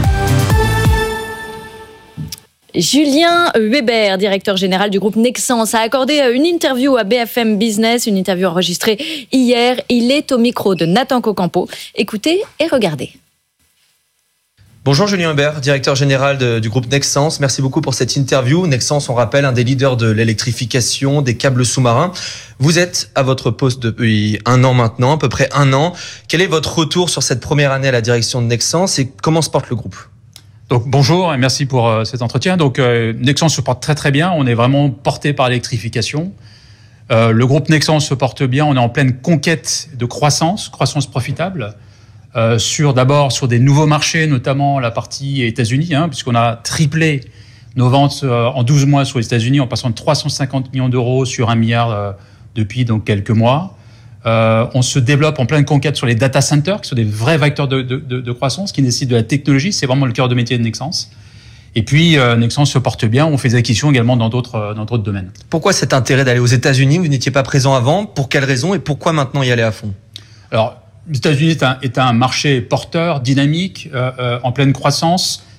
Speaker 2: Julien Weber, directeur général du groupe Nexans, a accordé une interview à BFM Business, une interview enregistrée hier. Il est au micro de Nathan Cocampo. Écoutez et regardez.
Speaker 8: Bonjour Julien Weber, directeur général du groupe Nexans. Merci beaucoup pour cette interview. Nexans, on rappelle, un des leaders de l'électrification des câbles sous-marins. Vous êtes à votre poste depuis 1 an maintenant, à peu près 1 an. Quel est votre retour sur cette première année à la direction de Nexans et comment se porte le groupe ?
Speaker 9: Donc bonjour et merci pour cet entretien. Donc Nexans se porte très très bien. On est vraiment porté par l'électrification. Le groupe Nexans se porte bien. On est en pleine conquête de croissance profitable. D'abord sur des nouveaux marchés, notamment la partie États-Unis, puisqu'on a triplé nos ventes en 12 mois sur les États-Unis, en passant de 350 millions d'euros sur 1 milliard depuis donc quelques mois. On se développe en pleine conquête sur les data centers, qui sont des vrais vecteurs de croissance, qui nécessitent de la technologie. C'est vraiment le cœur de métier de Nexans. Et puis, Nexans se porte bien. On fait des acquisitions également dans d'autres domaines.
Speaker 8: Pourquoi cet intérêt d'aller aux États-Unis ? Vous n'étiez pas présent avant. Pour quelles raisons et pourquoi maintenant y aller à fond ?
Speaker 9: Alors, les États-Unis est un marché porteur, dynamique, en pleine croissance,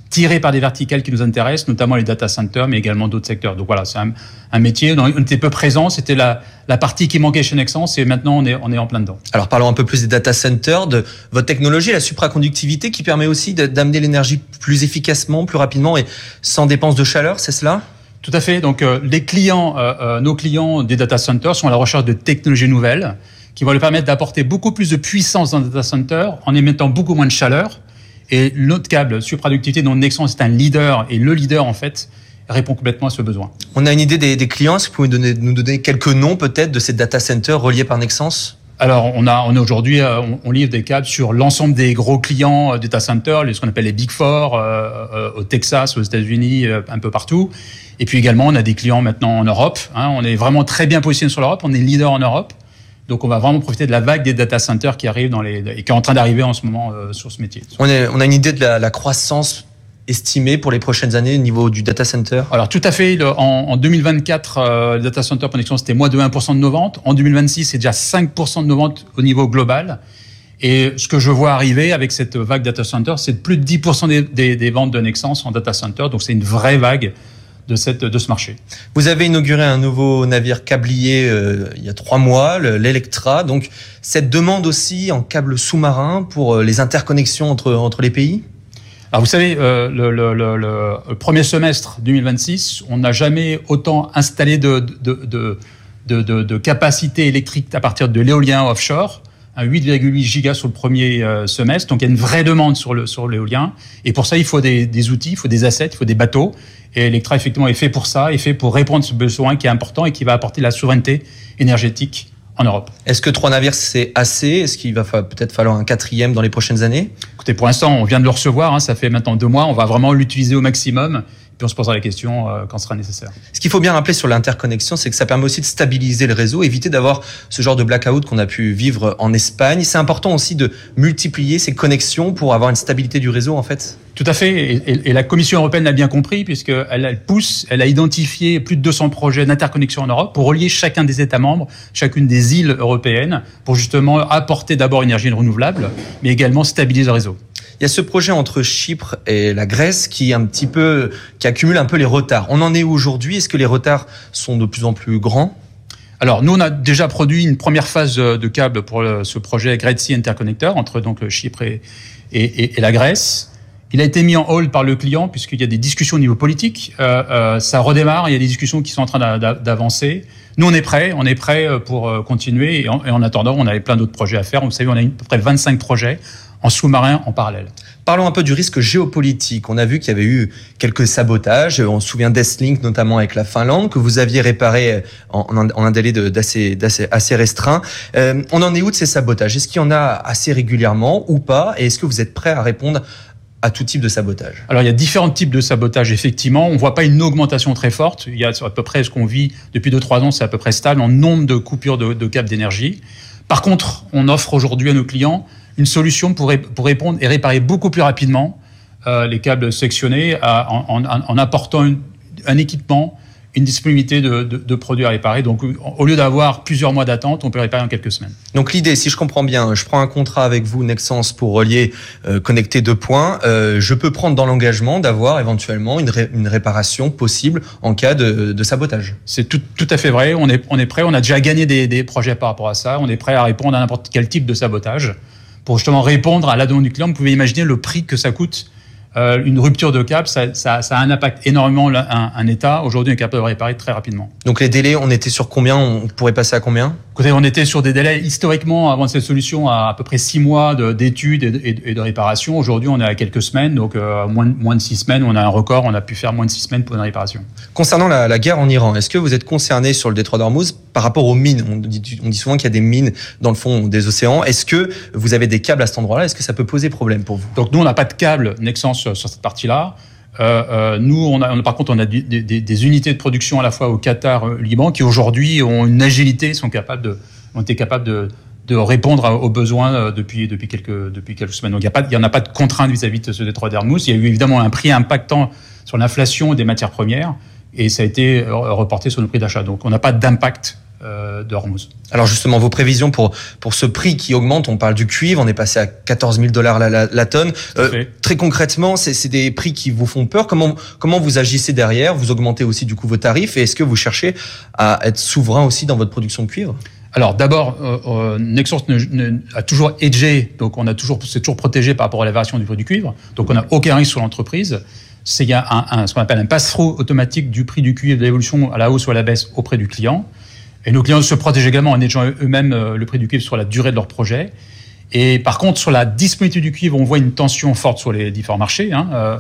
Speaker 9: tiré par des verticales qui nous intéressent, notamment les data centers, mais également d'autres secteurs. Donc voilà, c'est un métier dont on était peu présent, c'était la partie qui manquait chez Nexans, et maintenant on est en plein dedans.
Speaker 8: Alors parlons un peu plus des data centers, de votre technologie, la supraconductivité qui permet aussi d'amener l'énergie plus efficacement, plus rapidement et sans dépense de chaleur, c'est cela ?
Speaker 9: Tout à fait. Donc nos clients des data centers sont à la recherche de technologies nouvelles qui vont leur permettre d'apporter beaucoup plus de puissance dans le data center en émettant beaucoup moins de chaleur. Et notre câble supraconductivité dont Nexans est un leader, et le leader en fait répond complètement à ce besoin.
Speaker 8: On a une idée des clients. Est-ce que vous pouvez nous donner quelques noms peut-être de ces data centers reliés par Nexans ?
Speaker 9: Alors, on est aujourd'hui, on livre des câbles sur l'ensemble des gros clients data centers, ce qu'on appelle les Big Four, au Texas, aux États-Unis, un peu partout. Et puis également, on a des clients maintenant en Europe. On est vraiment très bien positionné sur l'Europe. On est leader en Europe. Donc, on va vraiment profiter de la vague des data centers qui arrive et qui est en train d'arriver en ce moment sur ce métier.
Speaker 8: On a une idée de la croissance estimée pour les prochaines années au niveau du data center ?
Speaker 9: Alors, tout à fait. En 2024, le data center pour Nexans, c'était moins de 1% de nos ventes. En 2026, c'est déjà 5% de nos ventes au niveau global. Et ce que je vois arriver avec cette vague data center, c'est plus de 10% des ventes de Nexans en data center. Donc, c'est une vraie vague de ce marché.
Speaker 8: Vous avez inauguré un nouveau navire câblier il y a 3 mois, l'Electra. Donc, cette demande aussi en câble sous-marin pour les interconnexions entre les pays ?
Speaker 9: Alors, vous savez, le premier semestre 2026, on n'a jamais autant installé de capacité électrique à partir de l'éolien offshore. 8,8 gigas sur le premier semestre. Donc, il y a une vraie demande sur l'éolien. Et pour ça, il faut des outils, il faut des assets, il faut des bateaux. Et Electra, effectivement, est fait pour ça, est fait pour répondre à ce besoin qui est important et qui va apporter la souveraineté énergétique en Europe.
Speaker 8: Est-ce que 3 navires, c'est assez ? Est-ce qu'il va peut-être falloir un 4e dans les prochaines années ?
Speaker 9: Écoutez, pour l'instant, on vient de le recevoir. Ça fait maintenant 2 mois. On va vraiment l'utiliser au maximum. Puis on se posera la question quand ce sera nécessaire.
Speaker 8: Ce qu'il faut bien rappeler sur l'interconnexion, c'est que ça permet aussi de stabiliser le réseau, éviter d'avoir ce genre de blackout qu'on a pu vivre en Espagne. C'est important aussi de multiplier ces connexions pour avoir une stabilité du réseau, en fait.
Speaker 9: Tout à fait. Et la Commission européenne l'a bien compris, puisqu'elle elle a identifié plus de 200 projets d'interconnexion en Europe pour relier chacun des États membres, chacune des îles européennes, pour justement apporter d'abord une énergie renouvelable, mais également stabiliser le réseau.
Speaker 8: Il y a ce projet entre Chypre et la Grèce qui accumule un peu les retards. On en est où aujourd'hui ? Est-ce que les retards sont de plus en plus grands ?
Speaker 9: Alors, nous, on a déjà produit une première phase de câble pour ce projet Great Sea Interconnector entre donc Chypre et la Grèce. Il a été mis en hold par le client puisqu'il y a des discussions au niveau politique. Ça redémarre, il y a des discussions qui sont en train d'avancer. Nous, on est prêts pour continuer. Et en attendant, on avait plein d'autres projets à faire. Vous savez, on a à peu près 25 projets en sous-marin en parallèle.
Speaker 8: Parlons un peu du risque géopolitique. On a vu qu'il y avait eu quelques sabotages. On se souvient d'Estlink, notamment avec la Finlande, que vous aviez réparé en un délai assez restreint. On en est où de ces sabotages ? Est-ce qu'il y en a assez régulièrement ou pas ? Et est-ce que vous êtes prêt à répondre à tout type de sabotage ?
Speaker 9: Alors, il y a différents types de sabotage, effectivement. On ne voit pas une augmentation très forte. Il y a à peu près ce qu'on vit depuis 2-3 ans, c'est à peu près stable en nombre de coupures de câbles d'énergie. Par contre, on offre aujourd'hui à nos clients une solution pour répondre et réparer beaucoup plus rapidement les câbles sectionnés en apportant un équipement, une disponibilité de produits à réparer. Donc, au lieu d'avoir plusieurs mois d'attente, on peut réparer en quelques semaines.
Speaker 8: Donc, l'idée, si je comprends bien, je prends un contrat avec vous, Nexans, pour relier, connecter 2 points. Je peux prendre dans l'engagement d'avoir éventuellement une réparation possible en cas de sabotage.
Speaker 9: C'est tout à fait vrai. On est prêt. On a déjà gagné des projets par rapport à ça. On est prêt à répondre à n'importe quel type de sabotage pour justement répondre à la demande du client. Vous pouvez imaginer le prix que ça coûte. Une rupture de câble, ça a un impact énormément un État. Aujourd'hui, on est capable de réparer très rapidement.
Speaker 8: Donc les délais, on était sur combien ? On pourrait passer à combien ?
Speaker 9: Écoutez, on était sur des délais historiquement avant cette solution à peu près 6 mois d'études et de réparation. Aujourd'hui, on est à quelques semaines, donc moins de 6 semaines. On a un record, on a pu faire moins de 6 semaines pour une réparation.
Speaker 8: Concernant la guerre en Iran, est-ce que vous êtes concerné sur le détroit d'Ormuz par rapport aux mines ? On dit souvent qu'il y a des mines dans le fond des océans. Est-ce que vous avez des câbles à cet endroit-là ? Est-ce que ça peut poser problème pour vous ?
Speaker 9: Donc nous, on n'a pas de câble Nexans sur cette partie-là. Nous, par contre, on a des unités de production à la fois au Qatar, Liban, qui aujourd'hui ont une agilité, ont été capables de répondre aux besoins depuis quelques semaines. Donc, il n'y en a pas de contrainte vis-à-vis de ce détroit d'Ormuz. Il y a eu évidemment un prix impactant sur l'inflation des matières premières et ça a été reporté sur nos prix d'achat. Donc, on n'a pas d'impact de Hormuz.
Speaker 8: Alors justement, vos prévisions pour ce prix qui augmente, on parle du cuivre, on est passé à 14 000 $ la tonne. Très concrètement, c'est des prix qui vous font peur. Comment vous agissez derrière? Vous augmentez aussi du coup vos tarifs, et est-ce que vous cherchez à être souverain aussi dans votre production de cuivre?
Speaker 9: Alors d'abord, Nexans a toujours hedgé, donc c'est toujours protégé par rapport à la variation du prix du cuivre, donc on n'a aucun risque sur l'entreprise. Il y a ce qu'on appelle un pass-through automatique du prix du cuivre, de l'évolution à la hausse ou à la baisse auprès du client. Et nos clients se protègent également en hedgeant eux-mêmes le prix du cuivre sur la durée de leur projet. Et par contre, sur la disponibilité du cuivre, on voit une tension forte sur les différents marchés.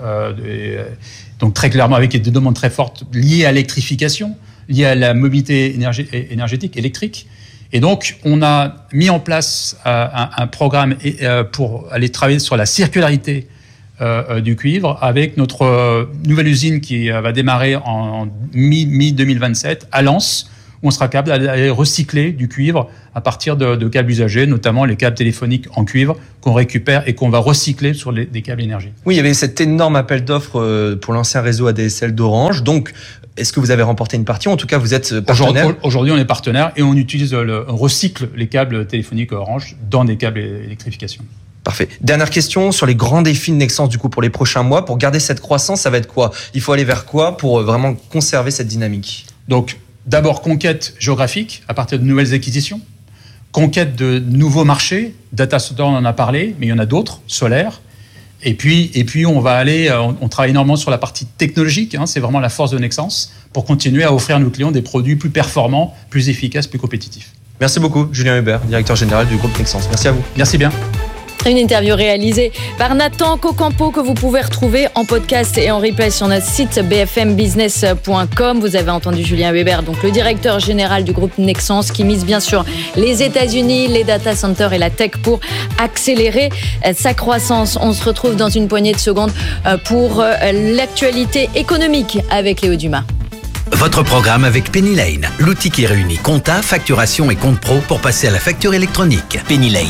Speaker 9: Donc très clairement, avec des demandes très fortes liées à l'électrification, liées à la mobilité énergétique, électrique. Et donc, on a mis en place un programme pour aller travailler sur la circularité du cuivre avec notre nouvelle usine qui va démarrer en mi-2027 à Lens, où on sera capable d'aller recycler du cuivre à partir de câbles usagés, notamment les câbles téléphoniques en cuivre qu'on récupère et qu'on va recycler sur des câbles énergie.
Speaker 8: Oui, il y avait cet énorme appel d'offres pour l'ancien réseau ADSL d'Orange. Donc, est-ce que vous avez remporté une partie? En tout cas, vous êtes partenaire.
Speaker 9: Aujourd'hui, on est partenaire et on recycle les câbles téléphoniques Orange dans des câbles électrification.
Speaker 8: Parfait. Dernière question sur les grands défis de Nexans du coup pour les prochains mois. Pour garder cette croissance, ça va être quoi? Il faut aller vers quoi pour vraiment conserver cette dynamique?
Speaker 9: Donc, d'abord, conquête géographique à partir de nouvelles acquisitions. Conquête de nouveaux marchés. Data center, on en a parlé, mais il y en a d'autres, solaires. Et puis on va aller, on travaille énormément sur la partie technologique. C'est vraiment la force de Nexans pour continuer à offrir à nos clients des produits plus performants, plus efficaces, plus compétitifs.
Speaker 8: Merci beaucoup, Julien Hubert, directeur général du groupe Nexans. Merci à vous.
Speaker 9: Merci bien.
Speaker 2: Une interview réalisée par Nathan Cocampo que vous pouvez retrouver en podcast et en replay sur notre site bfmbusiness.com. Vous avez entendu Julien Weber, donc le directeur général du groupe Nexans, qui mise bien sûr les États-Unis, les data centers et la tech pour accélérer sa croissance. On se retrouve dans une poignée de secondes pour l'actualité économique avec Léo Dumas.
Speaker 10: Votre programme avec Penny Lane, l'outil qui réunit compta, facturation et compte pro pour passer à la facture électronique. Penny Lane.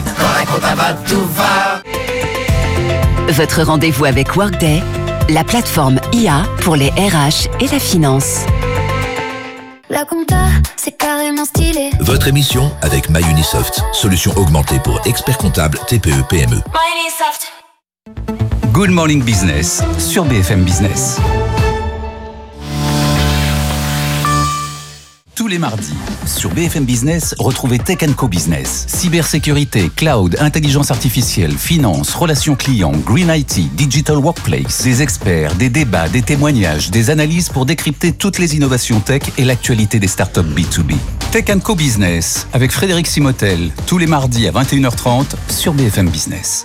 Speaker 14: Votre rendez-vous avec Workday, la plateforme IA pour les RH et la finance.
Speaker 11: La compta, c'est carrément stylé.
Speaker 7: Votre émission avec MyUnisoft, solution augmentée pour experts comptables TPE PME.
Speaker 11: MyUnisoft.
Speaker 4: Good Morning Business sur BFM Business. Tous les mardis, sur BFM Business, retrouvez Tech & Co Business. Cybersécurité, cloud, intelligence artificielle, finance, relations clients, green IT, digital workplace. Des experts, des débats, des témoignages, des analyses pour décrypter toutes les innovations tech et l'actualité des startups B2B. Tech & Co Business, avec Frédéric Simotel, tous les mardis à 21h30 sur BFM Business.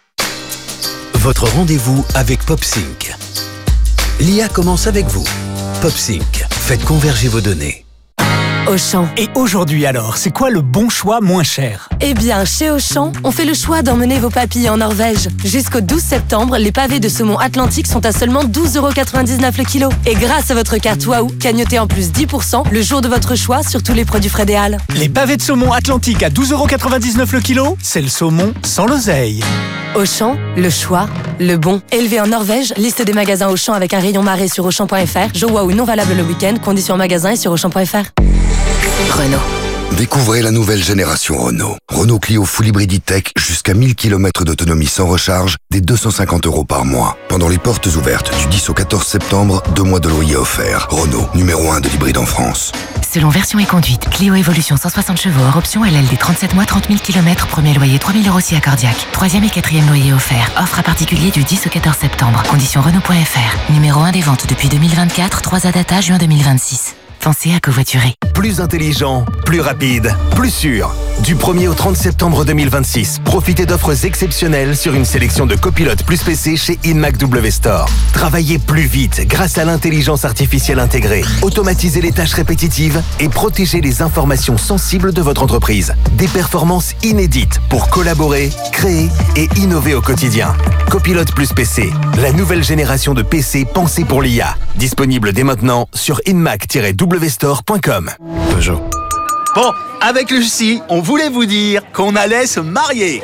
Speaker 10: Votre rendez-vous avec PopSync. L'IA commence avec vous. PopSync, faites converger vos données.
Speaker 12: Auchan. Et aujourd'hui alors, c'est quoi le bon choix moins cher?
Speaker 13: Eh bien, chez Auchan, on fait le choix d'emmener vos papilles en Norvège. Jusqu'au 12 septembre, les pavés de saumon Atlantique sont à seulement 12,99 € le kilo. Et grâce à votre carte Waouh, cagnotez en plus 10% le jour de votre choix sur tous les produits frais des Halles.
Speaker 12: Les pavés de saumon Atlantique à 12,99 € le kilo, c'est le saumon sans l'oseille.
Speaker 13: Auchan, le choix, le bon. Élevé en Norvège, liste des magasins Auchan avec un rayon marée sur Auchan.fr. Jeux Waouh non valable le week-end, conditions en magasin et sur Auchan.fr. Renault.
Speaker 25: Découvrez la nouvelle génération Renault. Renault Clio Full Hybrid Tech, jusqu'à 1000 km d'autonomie sans recharge, dès 250 € par mois. Pendant les portes ouvertes du 10 au 14 septembre, 2 mois de loyer offerts. Renault, numéro 1 de l'hybride en France.
Speaker 26: Selon version et conduite, Clio Evolution 160 chevaux hors option LLD 37 mois, 30 000 km, premier loyer 3 000 € si accordiaque. 3e et 4e loyer offert. Offre à particulier du 10 au 14 septembre. Conditions Renault.fr. Numéro 1 des ventes depuis 2024, 3 data juin 2026. Pensez à covoiturer.
Speaker 10: Plus intelligent, plus rapide, plus sûr. Du 1er au 30 septembre 2026, profitez d'offres exceptionnelles sur une sélection de copilotes plus PC chez InMac W Store. Travaillez plus vite grâce à l'intelligence artificielle intégrée. Automatisez les tâches répétitives et protégez les informations sensibles de votre entreprise. Des performances inédites pour collaborer, créer et innover au quotidien. Copilote plus PC, la nouvelle génération de PC pensée pour l'IA. Disponible dès maintenant sur inmac-wstore.com. Peugeot.
Speaker 27: Bon, avec Lucie, on voulait vous dire qu'on allait se marier.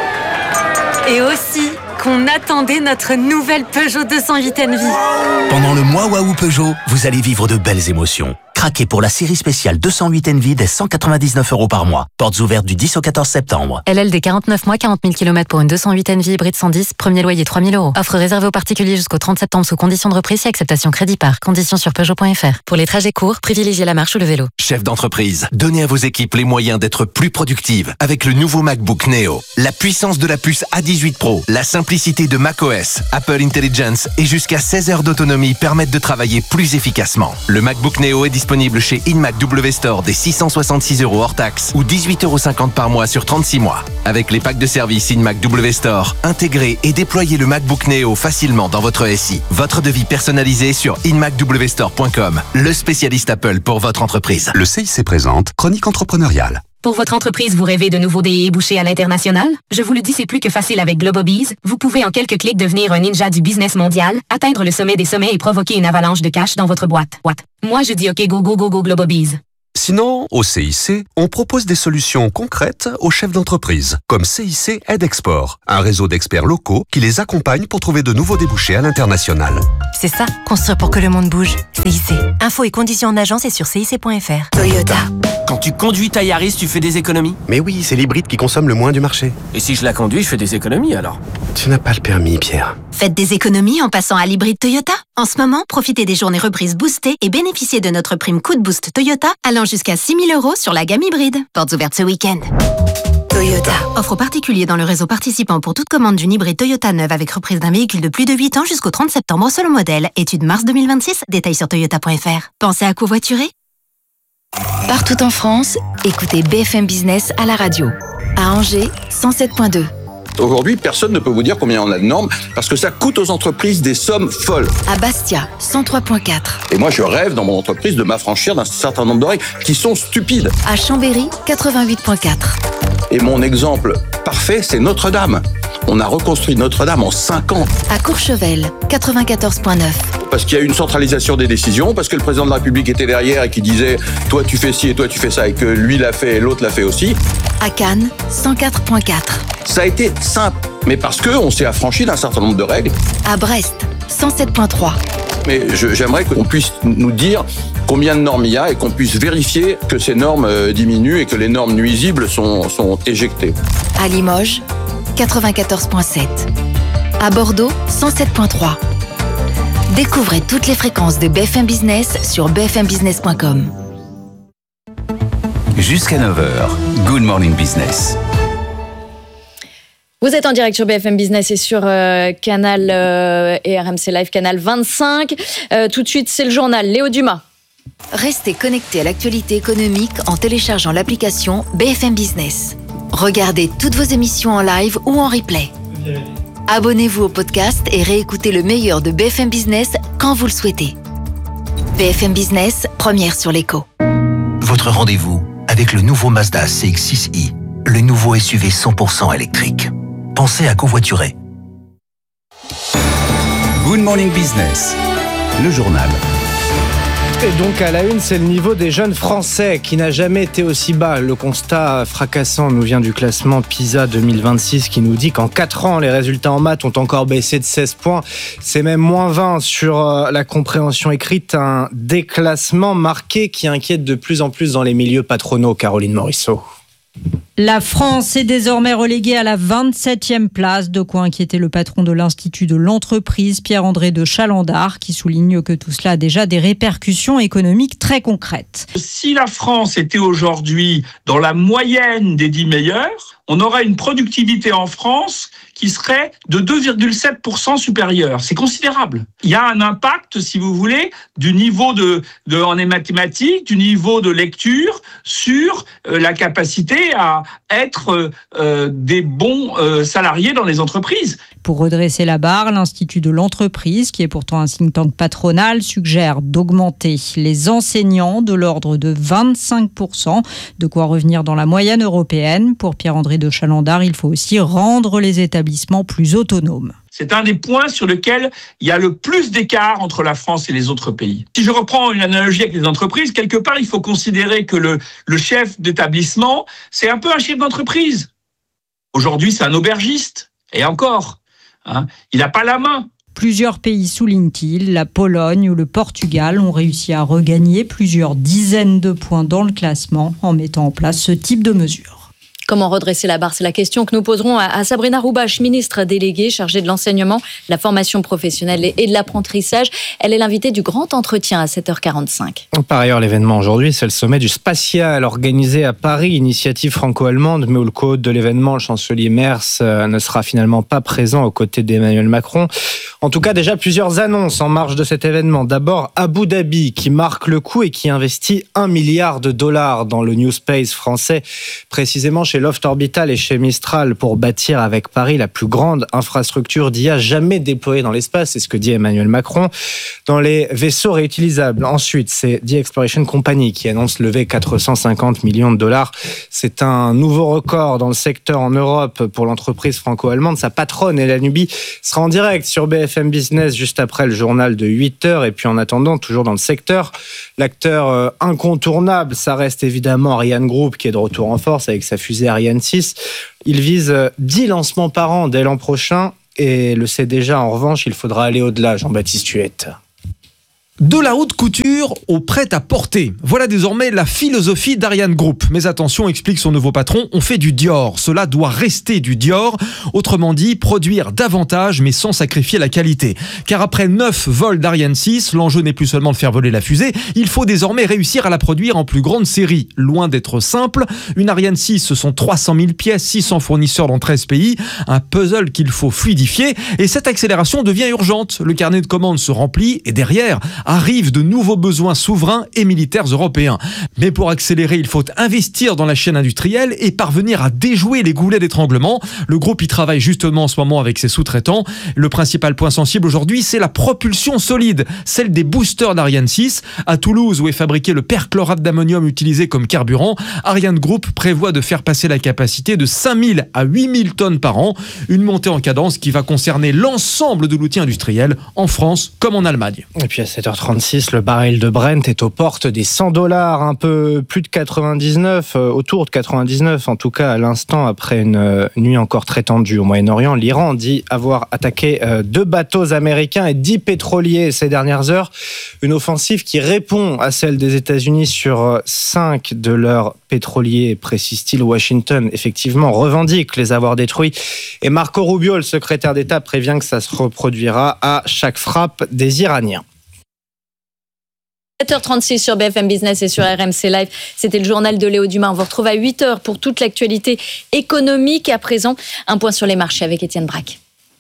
Speaker 13: Et aussi qu'on attendait notre nouvelle Peugeot 208 Envie.
Speaker 10: Pendant le mois Waouh Peugeot, vous allez vivre de belles émotions.
Speaker 3: Craquez pour la série spéciale 208 Envy dès 199 € par mois. Portes ouvertes du 10 au 14 septembre.
Speaker 26: LLD 49 mois, 40 000 km pour une 208 Envy hybride 110, premier loyer 3 000 €. Offre réservée aux particuliers jusqu'au 30 septembre sous conditions de reprise et acceptation crédit par. Conditions sur Peugeot.fr. Pour les trajets courts, privilégiez la marche ou le vélo.
Speaker 3: Chef d'entreprise, donnez à vos équipes les moyens d'être plus productives avec le nouveau MacBook Neo. La puissance de la puce A18 Pro, la simplicité de macOS, Apple Intelligence et jusqu'à 16 heures d'autonomie permettent de travailler plus efficacement. Le MacBook Neo est disponible chez InMacW Store dès 666 € hors taxe ou 18,50 € par mois sur 36 mois. Avec les packs de service InMacW Store, intégrez et déployez le MacBook Neo facilement dans votre SI. Votre devis personnalisé sur inmacwstore.com, le spécialiste Apple pour votre entreprise.
Speaker 15: Le CIC présente Chronique entrepreneuriale.
Speaker 26: Pour votre entreprise, vous rêvez de nouveaux débouchés à l'international? Je vous le dis, c'est plus que facile avec Globobees. Vous pouvez en quelques clics devenir un ninja du business mondial, atteindre le sommet des sommets et provoquer une avalanche de cash dans votre boîte. Moi, je dis OK, go, go, go, go, Globobees.
Speaker 15: Sinon, au CIC, on propose des solutions concrètes aux chefs d'entreprise, comme CIC Aide Export, un réseau d'experts locaux qui les accompagne pour trouver de nouveaux débouchés à l'international.
Speaker 26: C'est ça, construire pour que le monde bouge. CIC. Infos et conditions en agence et sur cic.fr.
Speaker 3: Toyota.
Speaker 19: Quand tu conduis ta Yaris, tu fais des économies?
Speaker 20: Mais oui, c'est l'hybride qui consomme le moins du marché.
Speaker 19: Et si je la conduis, je fais des économies alors?
Speaker 20: Tu n'as pas le permis, Pierre.
Speaker 26: Faites des économies en passant à l'hybride Toyota. En ce moment, profitez des journées reprises boostées et bénéficiez de notre prime coup de boost Toyota allant jusqu'à 6 000 € sur la gamme hybride. Portes ouvertes ce week-end.
Speaker 3: Toyota.
Speaker 26: Offre aux particuliers dans le réseau participant pour toute commande d'une hybride Toyota neuve avec reprise d'un véhicule de plus de 8 ans jusqu'au 30 septembre selon modèle. Étude mars 2026. Détails sur toyota.fr. Pensez à covoiturer? Partout en France, écoutez BFM Business à la radio. À Angers, 107.2.
Speaker 21: Aujourd'hui, personne ne peut vous dire combien on a de normes parce que ça coûte aux entreprises des sommes folles.
Speaker 26: À Bastia, 103.4.
Speaker 21: Et moi, je rêve dans mon entreprise de m'affranchir d'un certain nombre de règles qui sont stupides.
Speaker 26: À Chambéry, 88.4.
Speaker 21: Et mon exemple parfait, c'est Notre-Dame. On a reconstruit Notre-Dame en 5 ans.
Speaker 26: À Courchevel, 94.9.
Speaker 21: Parce qu'il y a eu une centralisation des décisions, parce que le président de la République était derrière et qui disait « toi tu fais ci et toi tu fais ça » et que lui l'a fait et l'autre l'a fait aussi.
Speaker 26: À Cannes, 104.4.
Speaker 21: Ça a été simple, mais parce qu'on s'est affranchi d'un certain nombre de règles.
Speaker 26: À Brest, 107.3.
Speaker 21: Mais j'aimerais qu'on puisse nous dire combien de normes il y a et qu'on puisse vérifier que ces normes diminuent et que les normes nuisibles sont éjectées.
Speaker 26: À Limoges, 94.7. À Bordeaux, 107.3. Découvrez toutes les fréquences de BFM Business sur bfmbusiness.com.
Speaker 4: Jusqu'à 9h, Good Morning Business.
Speaker 2: Vous êtes en direct sur BFM Business et sur Canal et RMC Live, Canal 25. Tout de suite, c'est le journal. Léo Dumas.
Speaker 26: Restez connectés à l'actualité économique en téléchargeant l'application BFM Business. Regardez toutes vos émissions en live ou en replay. Abonnez-vous au podcast et réécoutez le meilleur de BFM Business quand vous le souhaitez. BFM Business, première sur l'écho.
Speaker 3: Votre rendez-vous avec le nouveau Mazda CX-6i, le nouveau SUV 100% électrique. Pensez à covoiturer.
Speaker 4: Good Morning Business, le journal.
Speaker 17: Et donc à la une, c'est le niveau des jeunes Français qui n'a jamais été aussi bas. Le constat fracassant nous vient du classement PISA 2026 qui nous dit qu'en 4 ans, les résultats en maths ont encore baissé de 16 points. C'est même moins 20 sur la compréhension écrite. Un déclassement marqué qui inquiète de plus en plus dans les milieux patronaux. Caroline Morisseau.
Speaker 22: La France est désormais reléguée à la 27e place, de quoi inquiéter le patron de l'Institut de l'entreprise, Pierre-André de Chalandard, qui souligne que tout cela a déjà des répercussions économiques très concrètes.
Speaker 24: Si la France était aujourd'hui dans la moyenne des 10 meilleurs, on aurait une productivité en France qui serait de 2,7% supérieure. C'est considérable. Il y a un impact, si vous voulez, du niveau en mathématiques, du niveau de lecture sur la capacité à être des bons salariés dans les entreprises.
Speaker 22: Pour redresser la barre, l'Institut de l'entreprise, qui est pourtant un think tank patronal, suggère d'augmenter les enseignants de l'ordre de 25%, de quoi revenir dans la moyenne européenne. Pour Pierre-André de Chalandard, il faut aussi rendre les établissements plus autonomes.
Speaker 24: C'est un des points sur lesquels il y a le plus d'écart entre la France et les autres pays. Si je reprends une analogie avec les entreprises, quelque part, il faut considérer que le chef d'établissement, c'est un peu un chef d'entreprise. Aujourd'hui, c'est un aubergiste. Et encore, il n'a pas la main.
Speaker 22: Plusieurs pays, souligne-t-il, la Pologne ou le Portugal, ont réussi à regagner plusieurs dizaines de points dans le classement en mettant en place ce type de mesures.
Speaker 2: Comment redresser la barre ? C'est la question que nous poserons à Sabrina Roubache, ministre déléguée chargée de l'enseignement, de la formation professionnelle et de l'apprentissage. Elle est l'invitée du grand entretien à 7h45.
Speaker 17: Par ailleurs, l'événement aujourd'hui, c'est le sommet du spatial organisé à Paris, initiative franco-allemande, mais où le co-hôte de l'événement, le chancelier Merz, ne sera finalement pas présent aux côtés d'Emmanuel Macron. En tout cas, déjà plusieurs annonces en marge de cet événement. D'abord, Abu Dhabi, qui marque le coup et qui investit $1 milliard dans le New Space français, précisément chez Loft Orbital et chez Mistral, pour bâtir avec Paris la plus grande infrastructure d'IA jamais déployée dans l'espace. C'est ce que dit Emmanuel Macron. Dans les vaisseaux réutilisables. Ensuite, c'est The Exploration Company qui annonce lever $450 millions. C'est un nouveau record dans le secteur en Europe pour l'entreprise franco-allemande. Sa patronne, Hélène Nubi, sera en direct sur BFM Business juste après le journal de 8h. Et puis en attendant, toujours dans le secteur, l'acteur incontournable, ça reste évidemment Ariane Group qui est de retour en force avec sa fusée Ariane 6. Il vise 10 lancements par an dès l'an prochain et le sait déjà. En revanche, il faudra aller au-delà, Jean-Baptiste Huette.
Speaker 1: De la haute couture au prêt-à-porter. Voilà désormais la philosophie d'Ariane Group. Mais attention, explique son nouveau patron, on fait du Dior. Cela doit rester du Dior. Autrement dit, produire davantage mais sans sacrifier la qualité. Car après 9 vols d'Ariane 6, l'enjeu n'est plus seulement de faire voler la fusée, il faut désormais réussir à la produire en plus grande série. Loin d'être simple, une Ariane 6, ce sont 300 000 pièces, 600 fournisseurs dans 13 pays. Un puzzle qu'il faut fluidifier. Et cette accélération devient urgente. Le carnet de commandes se remplit et derrière arrivent de nouveaux besoins souverains et militaires européens. Mais pour accélérer, il faut investir dans la chaîne industrielle et parvenir à déjouer les goulets d'étranglement. Le groupe y travaille justement en ce moment avec ses sous-traitants. Le principal point sensible aujourd'hui, c'est la propulsion solide, celle des boosters d'Ariane 6. À Toulouse, où est fabriqué le perchlorate d'ammonium utilisé comme carburant, Ariane Group prévoit de faire passer la capacité de 5000 à 8000 tonnes par an. Une montée en cadence qui va concerner l'ensemble de l'outil industriel, en France comme en Allemagne.
Speaker 17: Et puis à 7h36, le baril de Brent est aux portes des $100, un peu plus de 99, autour de 99 en tout cas à l'instant, après une nuit encore très tendue au Moyen-Orient. L'Iran dit avoir attaqué 2 bateaux américains et 10 pétroliers ces dernières heures. Une offensive qui répond à celle des États-Unis sur 5 de leurs pétroliers, précise-t-il. Washington, effectivement, revendique les avoir détruits. Et Marco Rubio, le secrétaire d'État, prévient que ça se reproduira à chaque frappe des Iraniens.
Speaker 2: 7h36 sur BFM Business et sur RMC Live. C'était le journal de Léo Dumas. On vous retrouve à 8h pour toute l'actualité économique. À présent, un point sur les marchés avec Étienne Braque.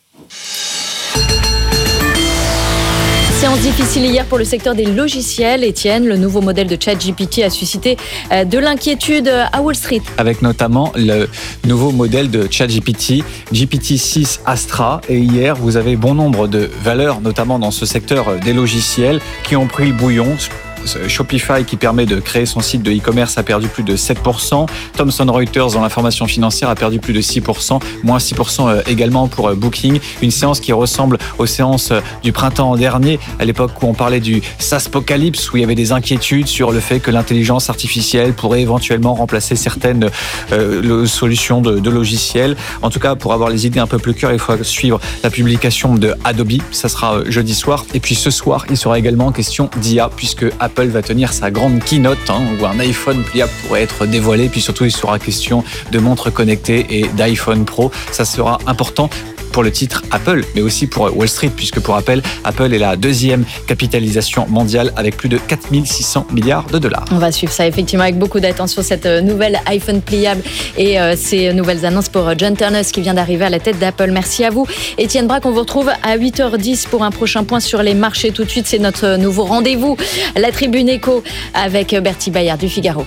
Speaker 2: Séance difficile hier pour le secteur des logiciels. Étienne, le nouveau modèle de ChatGPT a suscité de l'inquiétude à Wall Street.
Speaker 5: Avec notamment le nouveau modèle de ChatGPT, GPT-6 Astra. Et hier, vous avez bon nombre de valeurs, notamment dans ce secteur des logiciels, qui ont pris le bouillon. Shopify, qui permet de créer son site de e-commerce, a perdu plus de 7%. Thomson Reuters, dans l'information financière, a perdu plus de 6%. Moins 6% également pour Booking. Une séance qui ressemble aux séances du printemps dernier, à l'époque où on parlait du SaaSpocalypse, où il y avait des inquiétudes sur le fait que l'intelligence artificielle pourrait éventuellement remplacer certaines solutions de logiciels. En tout cas, pour avoir les idées un peu plus claires, il faut suivre la publication de Adobe. Ça sera jeudi soir. Et puis ce soir, il sera également question d'IA, puisque Apple va tenir sa grande keynote, où un iPhone pliable pourrait être dévoilé. Puis surtout, il sera question de montres connectées et d'iPhone Pro. Ça sera important pour le titre Apple, mais aussi pour Wall Street, puisque pour rappel, Apple est la 2e capitalisation mondiale avec plus de 4600 milliards de dollars.
Speaker 2: On va suivre ça effectivement avec beaucoup d'attention, cette nouvelle iPhone pliable et ces nouvelles annonces pour John Ternus qui vient d'arriver à la tête d'Apple. Merci à vous. Étienne Braque, on vous retrouve à 8h10 pour un prochain point sur les marchés. Tout de suite, c'est notre nouveau rendez-vous, la Tribune Éco avec Bertie Bayard du Figaro.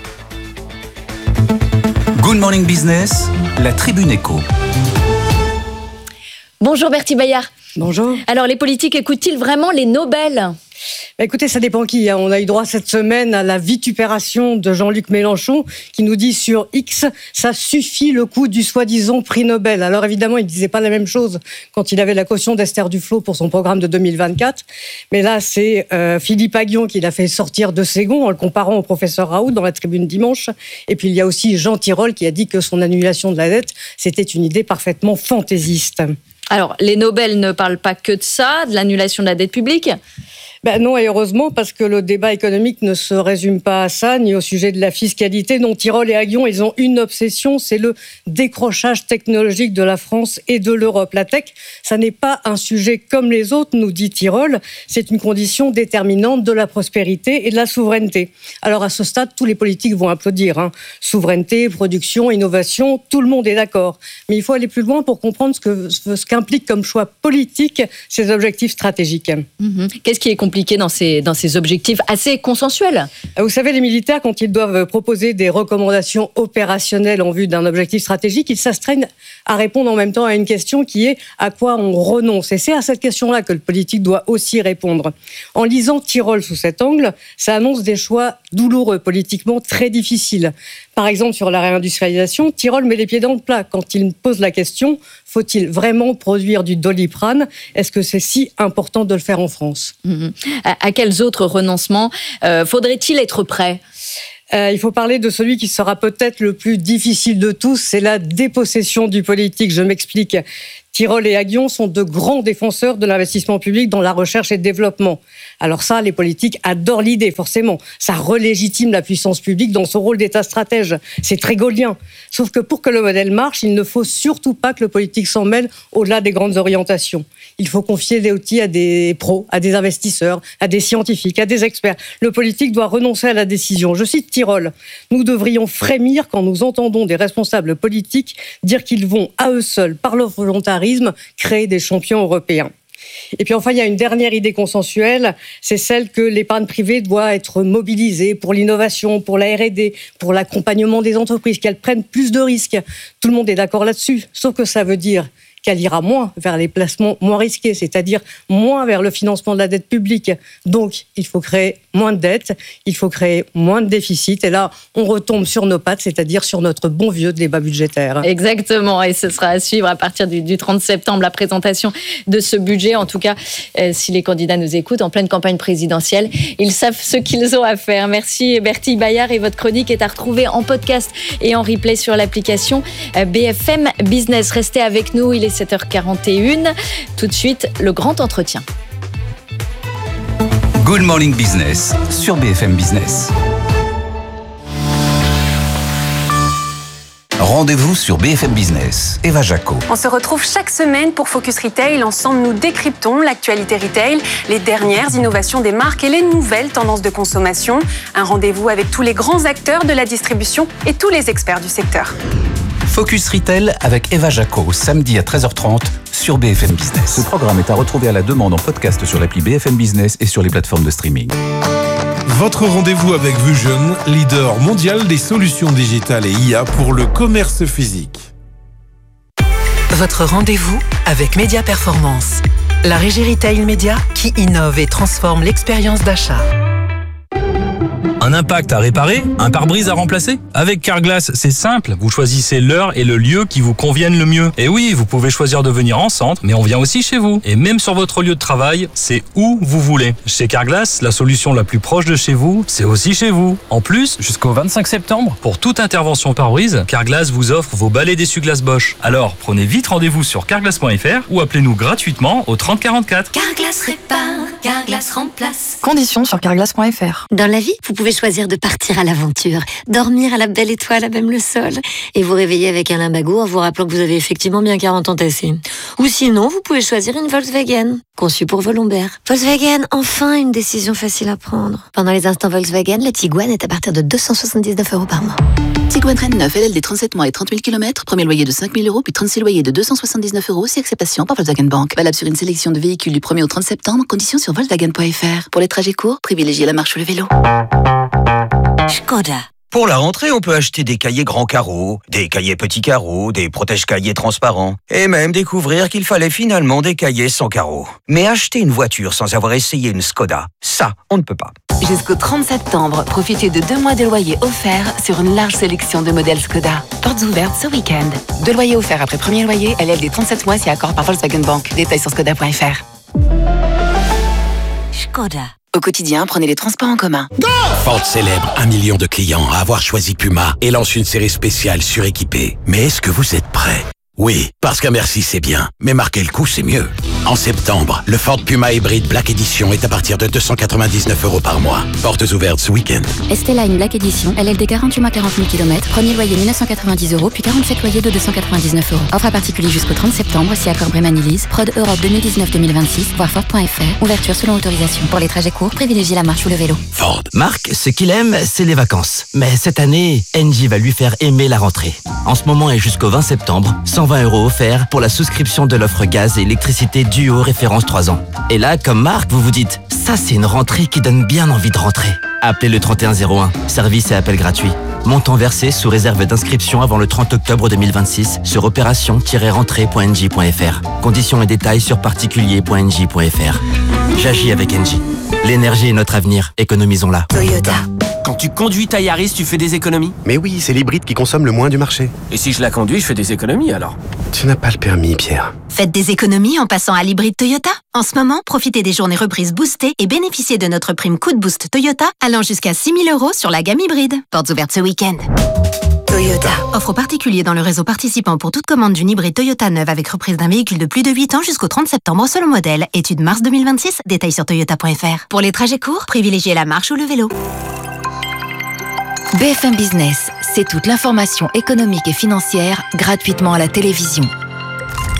Speaker 4: Good Morning Business, la Tribune Éco.
Speaker 2: Bonjour Bertie Bayard.
Speaker 6: Bonjour.
Speaker 2: Alors les politiques écoutent-ils vraiment les Nobel ?
Speaker 6: Écoutez, ça dépend qui. On a eu droit cette semaine à la vitupération de Jean-Luc Mélenchon qui nous dit sur X, ça suffit le coup du soi-disant prix Nobel. Alors évidemment, il ne disait pas la même chose quand il avait la caution d'Esther Duflo pour son programme de 2024. Mais là, c'est Philippe Aghion qui l'a fait sortir de ses gonds en le comparant au professeur Raoult dans la Tribune dimanche. Et puis il y a aussi Jean Tirole qui a dit que son annulation de la dette, c'était une idée parfaitement fantaisiste.
Speaker 2: Alors, les Nobel ne parlent pas que de ça, de l'annulation de la dette publique.
Speaker 6: Non, et heureusement, parce que le débat économique ne se résume pas à ça, ni au sujet de la fiscalité. Non, Tyrol et Aguillon, ils ont une obsession, c'est le décrochage technologique de la France et de l'Europe. La tech, ça n'est pas un sujet comme les autres, nous dit Tyrol, c'est une condition déterminante de la prospérité et de la souveraineté. Alors à ce stade, tous les politiques vont applaudir. Souveraineté, production, innovation, tout le monde est d'accord. Mais il faut aller plus loin pour comprendre ce qu'implique comme choix politique ces objectifs stratégiques.
Speaker 2: Qu'est-ce qui est compliqué dans ces objectifs assez consensuels?
Speaker 6: Vous savez, les militaires, quand ils doivent proposer des recommandations opérationnelles en vue d'un objectif stratégique, ils s'astreignent à répondre en même temps à une question qui est à quoi on renonce. Et c'est à cette question-là que le politique doit aussi répondre. En lisant Tyrol sous cet angle, ça annonce des choix douloureux, politiquement très difficiles. Par exemple, sur la réindustrialisation, Tyrol met les pieds dans le plat quand il pose la question « Faut-il vraiment produire du Doliprane ? Est-ce que c'est si important de le faire en France ?»
Speaker 2: À quels autres renoncements faudrait-il être prêt ?
Speaker 6: Il faut parler de celui qui sera peut-être le plus difficile de tous, c'est la dépossession du politique. Je m'explique. Tyrol et Aguillon sont de grands défenseurs de l'investissement public dans la recherche et le développement. Alors ça, les politiques adorent l'idée, forcément. Ça relégitime la puissance publique dans son rôle d'État stratège. C'est très gaulien. Sauf que pour que le modèle marche, il ne faut surtout pas que le politique s'en mêle au-delà des grandes orientations. Il faut confier des outils à des pros, à des investisseurs, à des scientifiques, à des experts. Le politique doit renoncer à la décision. Je cite Tyrol. « Nous devrions frémir quand nous entendons des responsables politiques dire qu'ils vont, à eux seuls, par leur volontarisme, créer des champions européens. » Et puis enfin, il y a une dernière idée consensuelle, c'est celle que l'épargne privée doit être mobilisée pour l'innovation, pour la R&D, pour l'accompagnement des entreprises, qu'elles prennent plus de risques. Tout le monde est d'accord là-dessus, sauf que ça veut dire qu'elle ira moins vers les placements moins risqués, c'est-à-dire moins vers le financement de la dette publique. Donc, il faut créer moins de dettes, il faut créer moins de déficit. Et là, on retombe sur nos pattes, c'est-à-dire sur notre bon vieux débat budgétaire.
Speaker 2: Exactement, et ce sera à suivre à partir du 30 septembre, la présentation de ce budget. En tout cas, si les candidats nous écoutent en pleine campagne présidentielle, ils savent ce qu'ils ont à faire. Merci Bertille Bayard, et votre chronique est à retrouver en podcast et en replay sur l'application BFM Business. Restez avec nous, il est 7h41. Tout de suite, le grand entretien.
Speaker 4: Good Morning Business sur BFM Business. Rendez-vous sur BFM Business. Eva Jaco.
Speaker 7: On se retrouve chaque semaine pour Focus Retail. Ensemble, nous décryptons l'actualité retail, les dernières innovations des marques et les nouvelles tendances de consommation. Un rendez-vous avec tous les grands acteurs de la distribution et tous les experts du secteur.
Speaker 4: Focus Retail avec Eva Jaco, samedi à 13h30 sur BFM Business. Ce programme est à retrouver à la demande en podcast sur l'appli BFM Business et sur les plateformes de streaming.
Speaker 8: Votre rendez-vous avec Vusion, leader mondial des solutions digitales et IA pour le commerce physique.
Speaker 9: Votre rendez-vous avec Média Performance, la régie retail média qui innove et transforme l'expérience d'achat.
Speaker 14: Un impact à réparer? Un pare-brise à remplacer? Avec Carglass, c'est simple. Vous choisissez l'heure et le lieu qui vous conviennent le mieux. Et oui, vous pouvez choisir de venir en centre, mais on vient aussi chez vous. Et même sur votre lieu de travail, c'est où vous voulez. Chez Carglass, la solution la plus proche de chez vous, c'est aussi chez vous. En plus, jusqu'au 25 septembre, pour toute intervention pare-brise, Carglass vous offre vos balais d'essuie-glace Bosch. Alors, prenez vite rendez-vous sur carglass.fr ou appelez-nous gratuitement au 30 44.
Speaker 11: Carglass répare, Carglass remplace.
Speaker 16: Conditions sur carglass.fr.
Speaker 18: Dans la vie, vous pouvez choisir de partir à l'aventure, dormir à la belle étoile à même le sol, et vous réveiller avec un lumbago en vous rappelant que vous avez effectivement bien 40 ans tassés. Ou sinon, vous pouvez choisir une Volkswagen, conçue pour vos lombaires. Volkswagen, enfin une décision facile à prendre. Pendant les instants Volkswagen, la Tiguan est à partir de 279 € par mois.
Speaker 23: Tiguan Reine 9, LLD 37 mois et 30 000 km, premier loyer de 5 000 €, puis 36 loyers de 279 €, si acceptation par Volkswagen Bank. Valable sur une sélection de véhicules du 1er au 30 septembre, conditions sur Volkswagen.fr. Pour les trajets courts, privilégiez la marche ou le vélo.
Speaker 18: Škoda.
Speaker 28: Pour la rentrée, on peut acheter des cahiers grands carreaux, des cahiers petits carreaux, des protège-cahiers transparents, et même découvrir qu'il fallait finalement des cahiers sans carreaux. Mais acheter une voiture sans avoir essayé une Škoda, ça, on ne peut pas.
Speaker 18: Jusqu'au 30 septembre, profitez de 2 mois de loyer offert sur une large sélection de modèles Škoda. Portes ouvertes ce week-end. 2 loyers offerts après premier loyer, LLD 37 mois si accord par Volkswagen Bank. Détails sur Škoda.fr. Škoda.
Speaker 23: Au quotidien, prenez les transports en commun.
Speaker 29: Ford célèbre 1 million de clients à avoir choisi Puma et lance une série spéciale suréquipée. Mais est-ce que vous êtes prêts? Oui, parce qu'à merci c'est bien, mais marquer le coup c'est mieux. En septembre, le Ford Puma Hybrid Black Edition est à partir de 299 € par mois. Portes ouvertes ce week-end.
Speaker 10: Esteline Black Edition, LLD 48 mois 40 000 km, premier loyer 1990 €, puis 47 loyers de 299 €. Offre à particulier jusqu'au 30 septembre, si accord Bréman-Lease, Prod Europe 2019-2026, voir Ford.fr, ouverture selon autorisation. Pour les trajets courts, privilégiez la marche ou le vélo.
Speaker 29: Ford.
Speaker 12: Marc, ce qu'il aime, c'est les vacances. Mais cette année, Engie va lui faire aimer la rentrée. En ce moment et jusqu'au 20 septembre, 120 € offerts pour la souscription de l'offre gaz et électricité Duo référence 3 ans. Et là, comme Marc, vous vous dites, ça c'est une rentrée qui donne bien envie de rentrer. Appelez le 3101, service et appel gratuit. Montant versé sous réserve d'inscription avant le 30 octobre 2026 sur opération-rentrée.engie.fr. Conditions et détails sur particulier.engie.fr. J'agis avec Engie. L'énergie est notre avenir, économisons-la.
Speaker 10: Toyota.
Speaker 13: Quand tu conduis ta Yaris, tu fais des économies?
Speaker 15: Mais oui, c'est l'hybride qui consomme le moins du marché.
Speaker 13: Et si je la conduis, je fais des économies alors?
Speaker 15: Tu n'as pas le permis, Pierre.
Speaker 10: Faites des économies en passant à l'hybride Toyota. En ce moment, profitez des journées reprises boostées et bénéficiez de notre prime coup de boost Toyota allant jusqu'à 6 000 € sur la gamme hybride. Portes ouvertes ce week-end. Toyota. Offre aux particuliers dans le réseau participant pour toute commande d'une hybride Toyota neuve avec reprise d'un véhicule de plus de 8 ans jusqu'au 30 septembre selon modèle. Étude mars 2026. Détails sur toyota.fr. Pour les trajets courts, privilégiez la marche ou le vélo.
Speaker 26: BFM Business, c'est toute l'information économique et financière gratuitement à la télévision.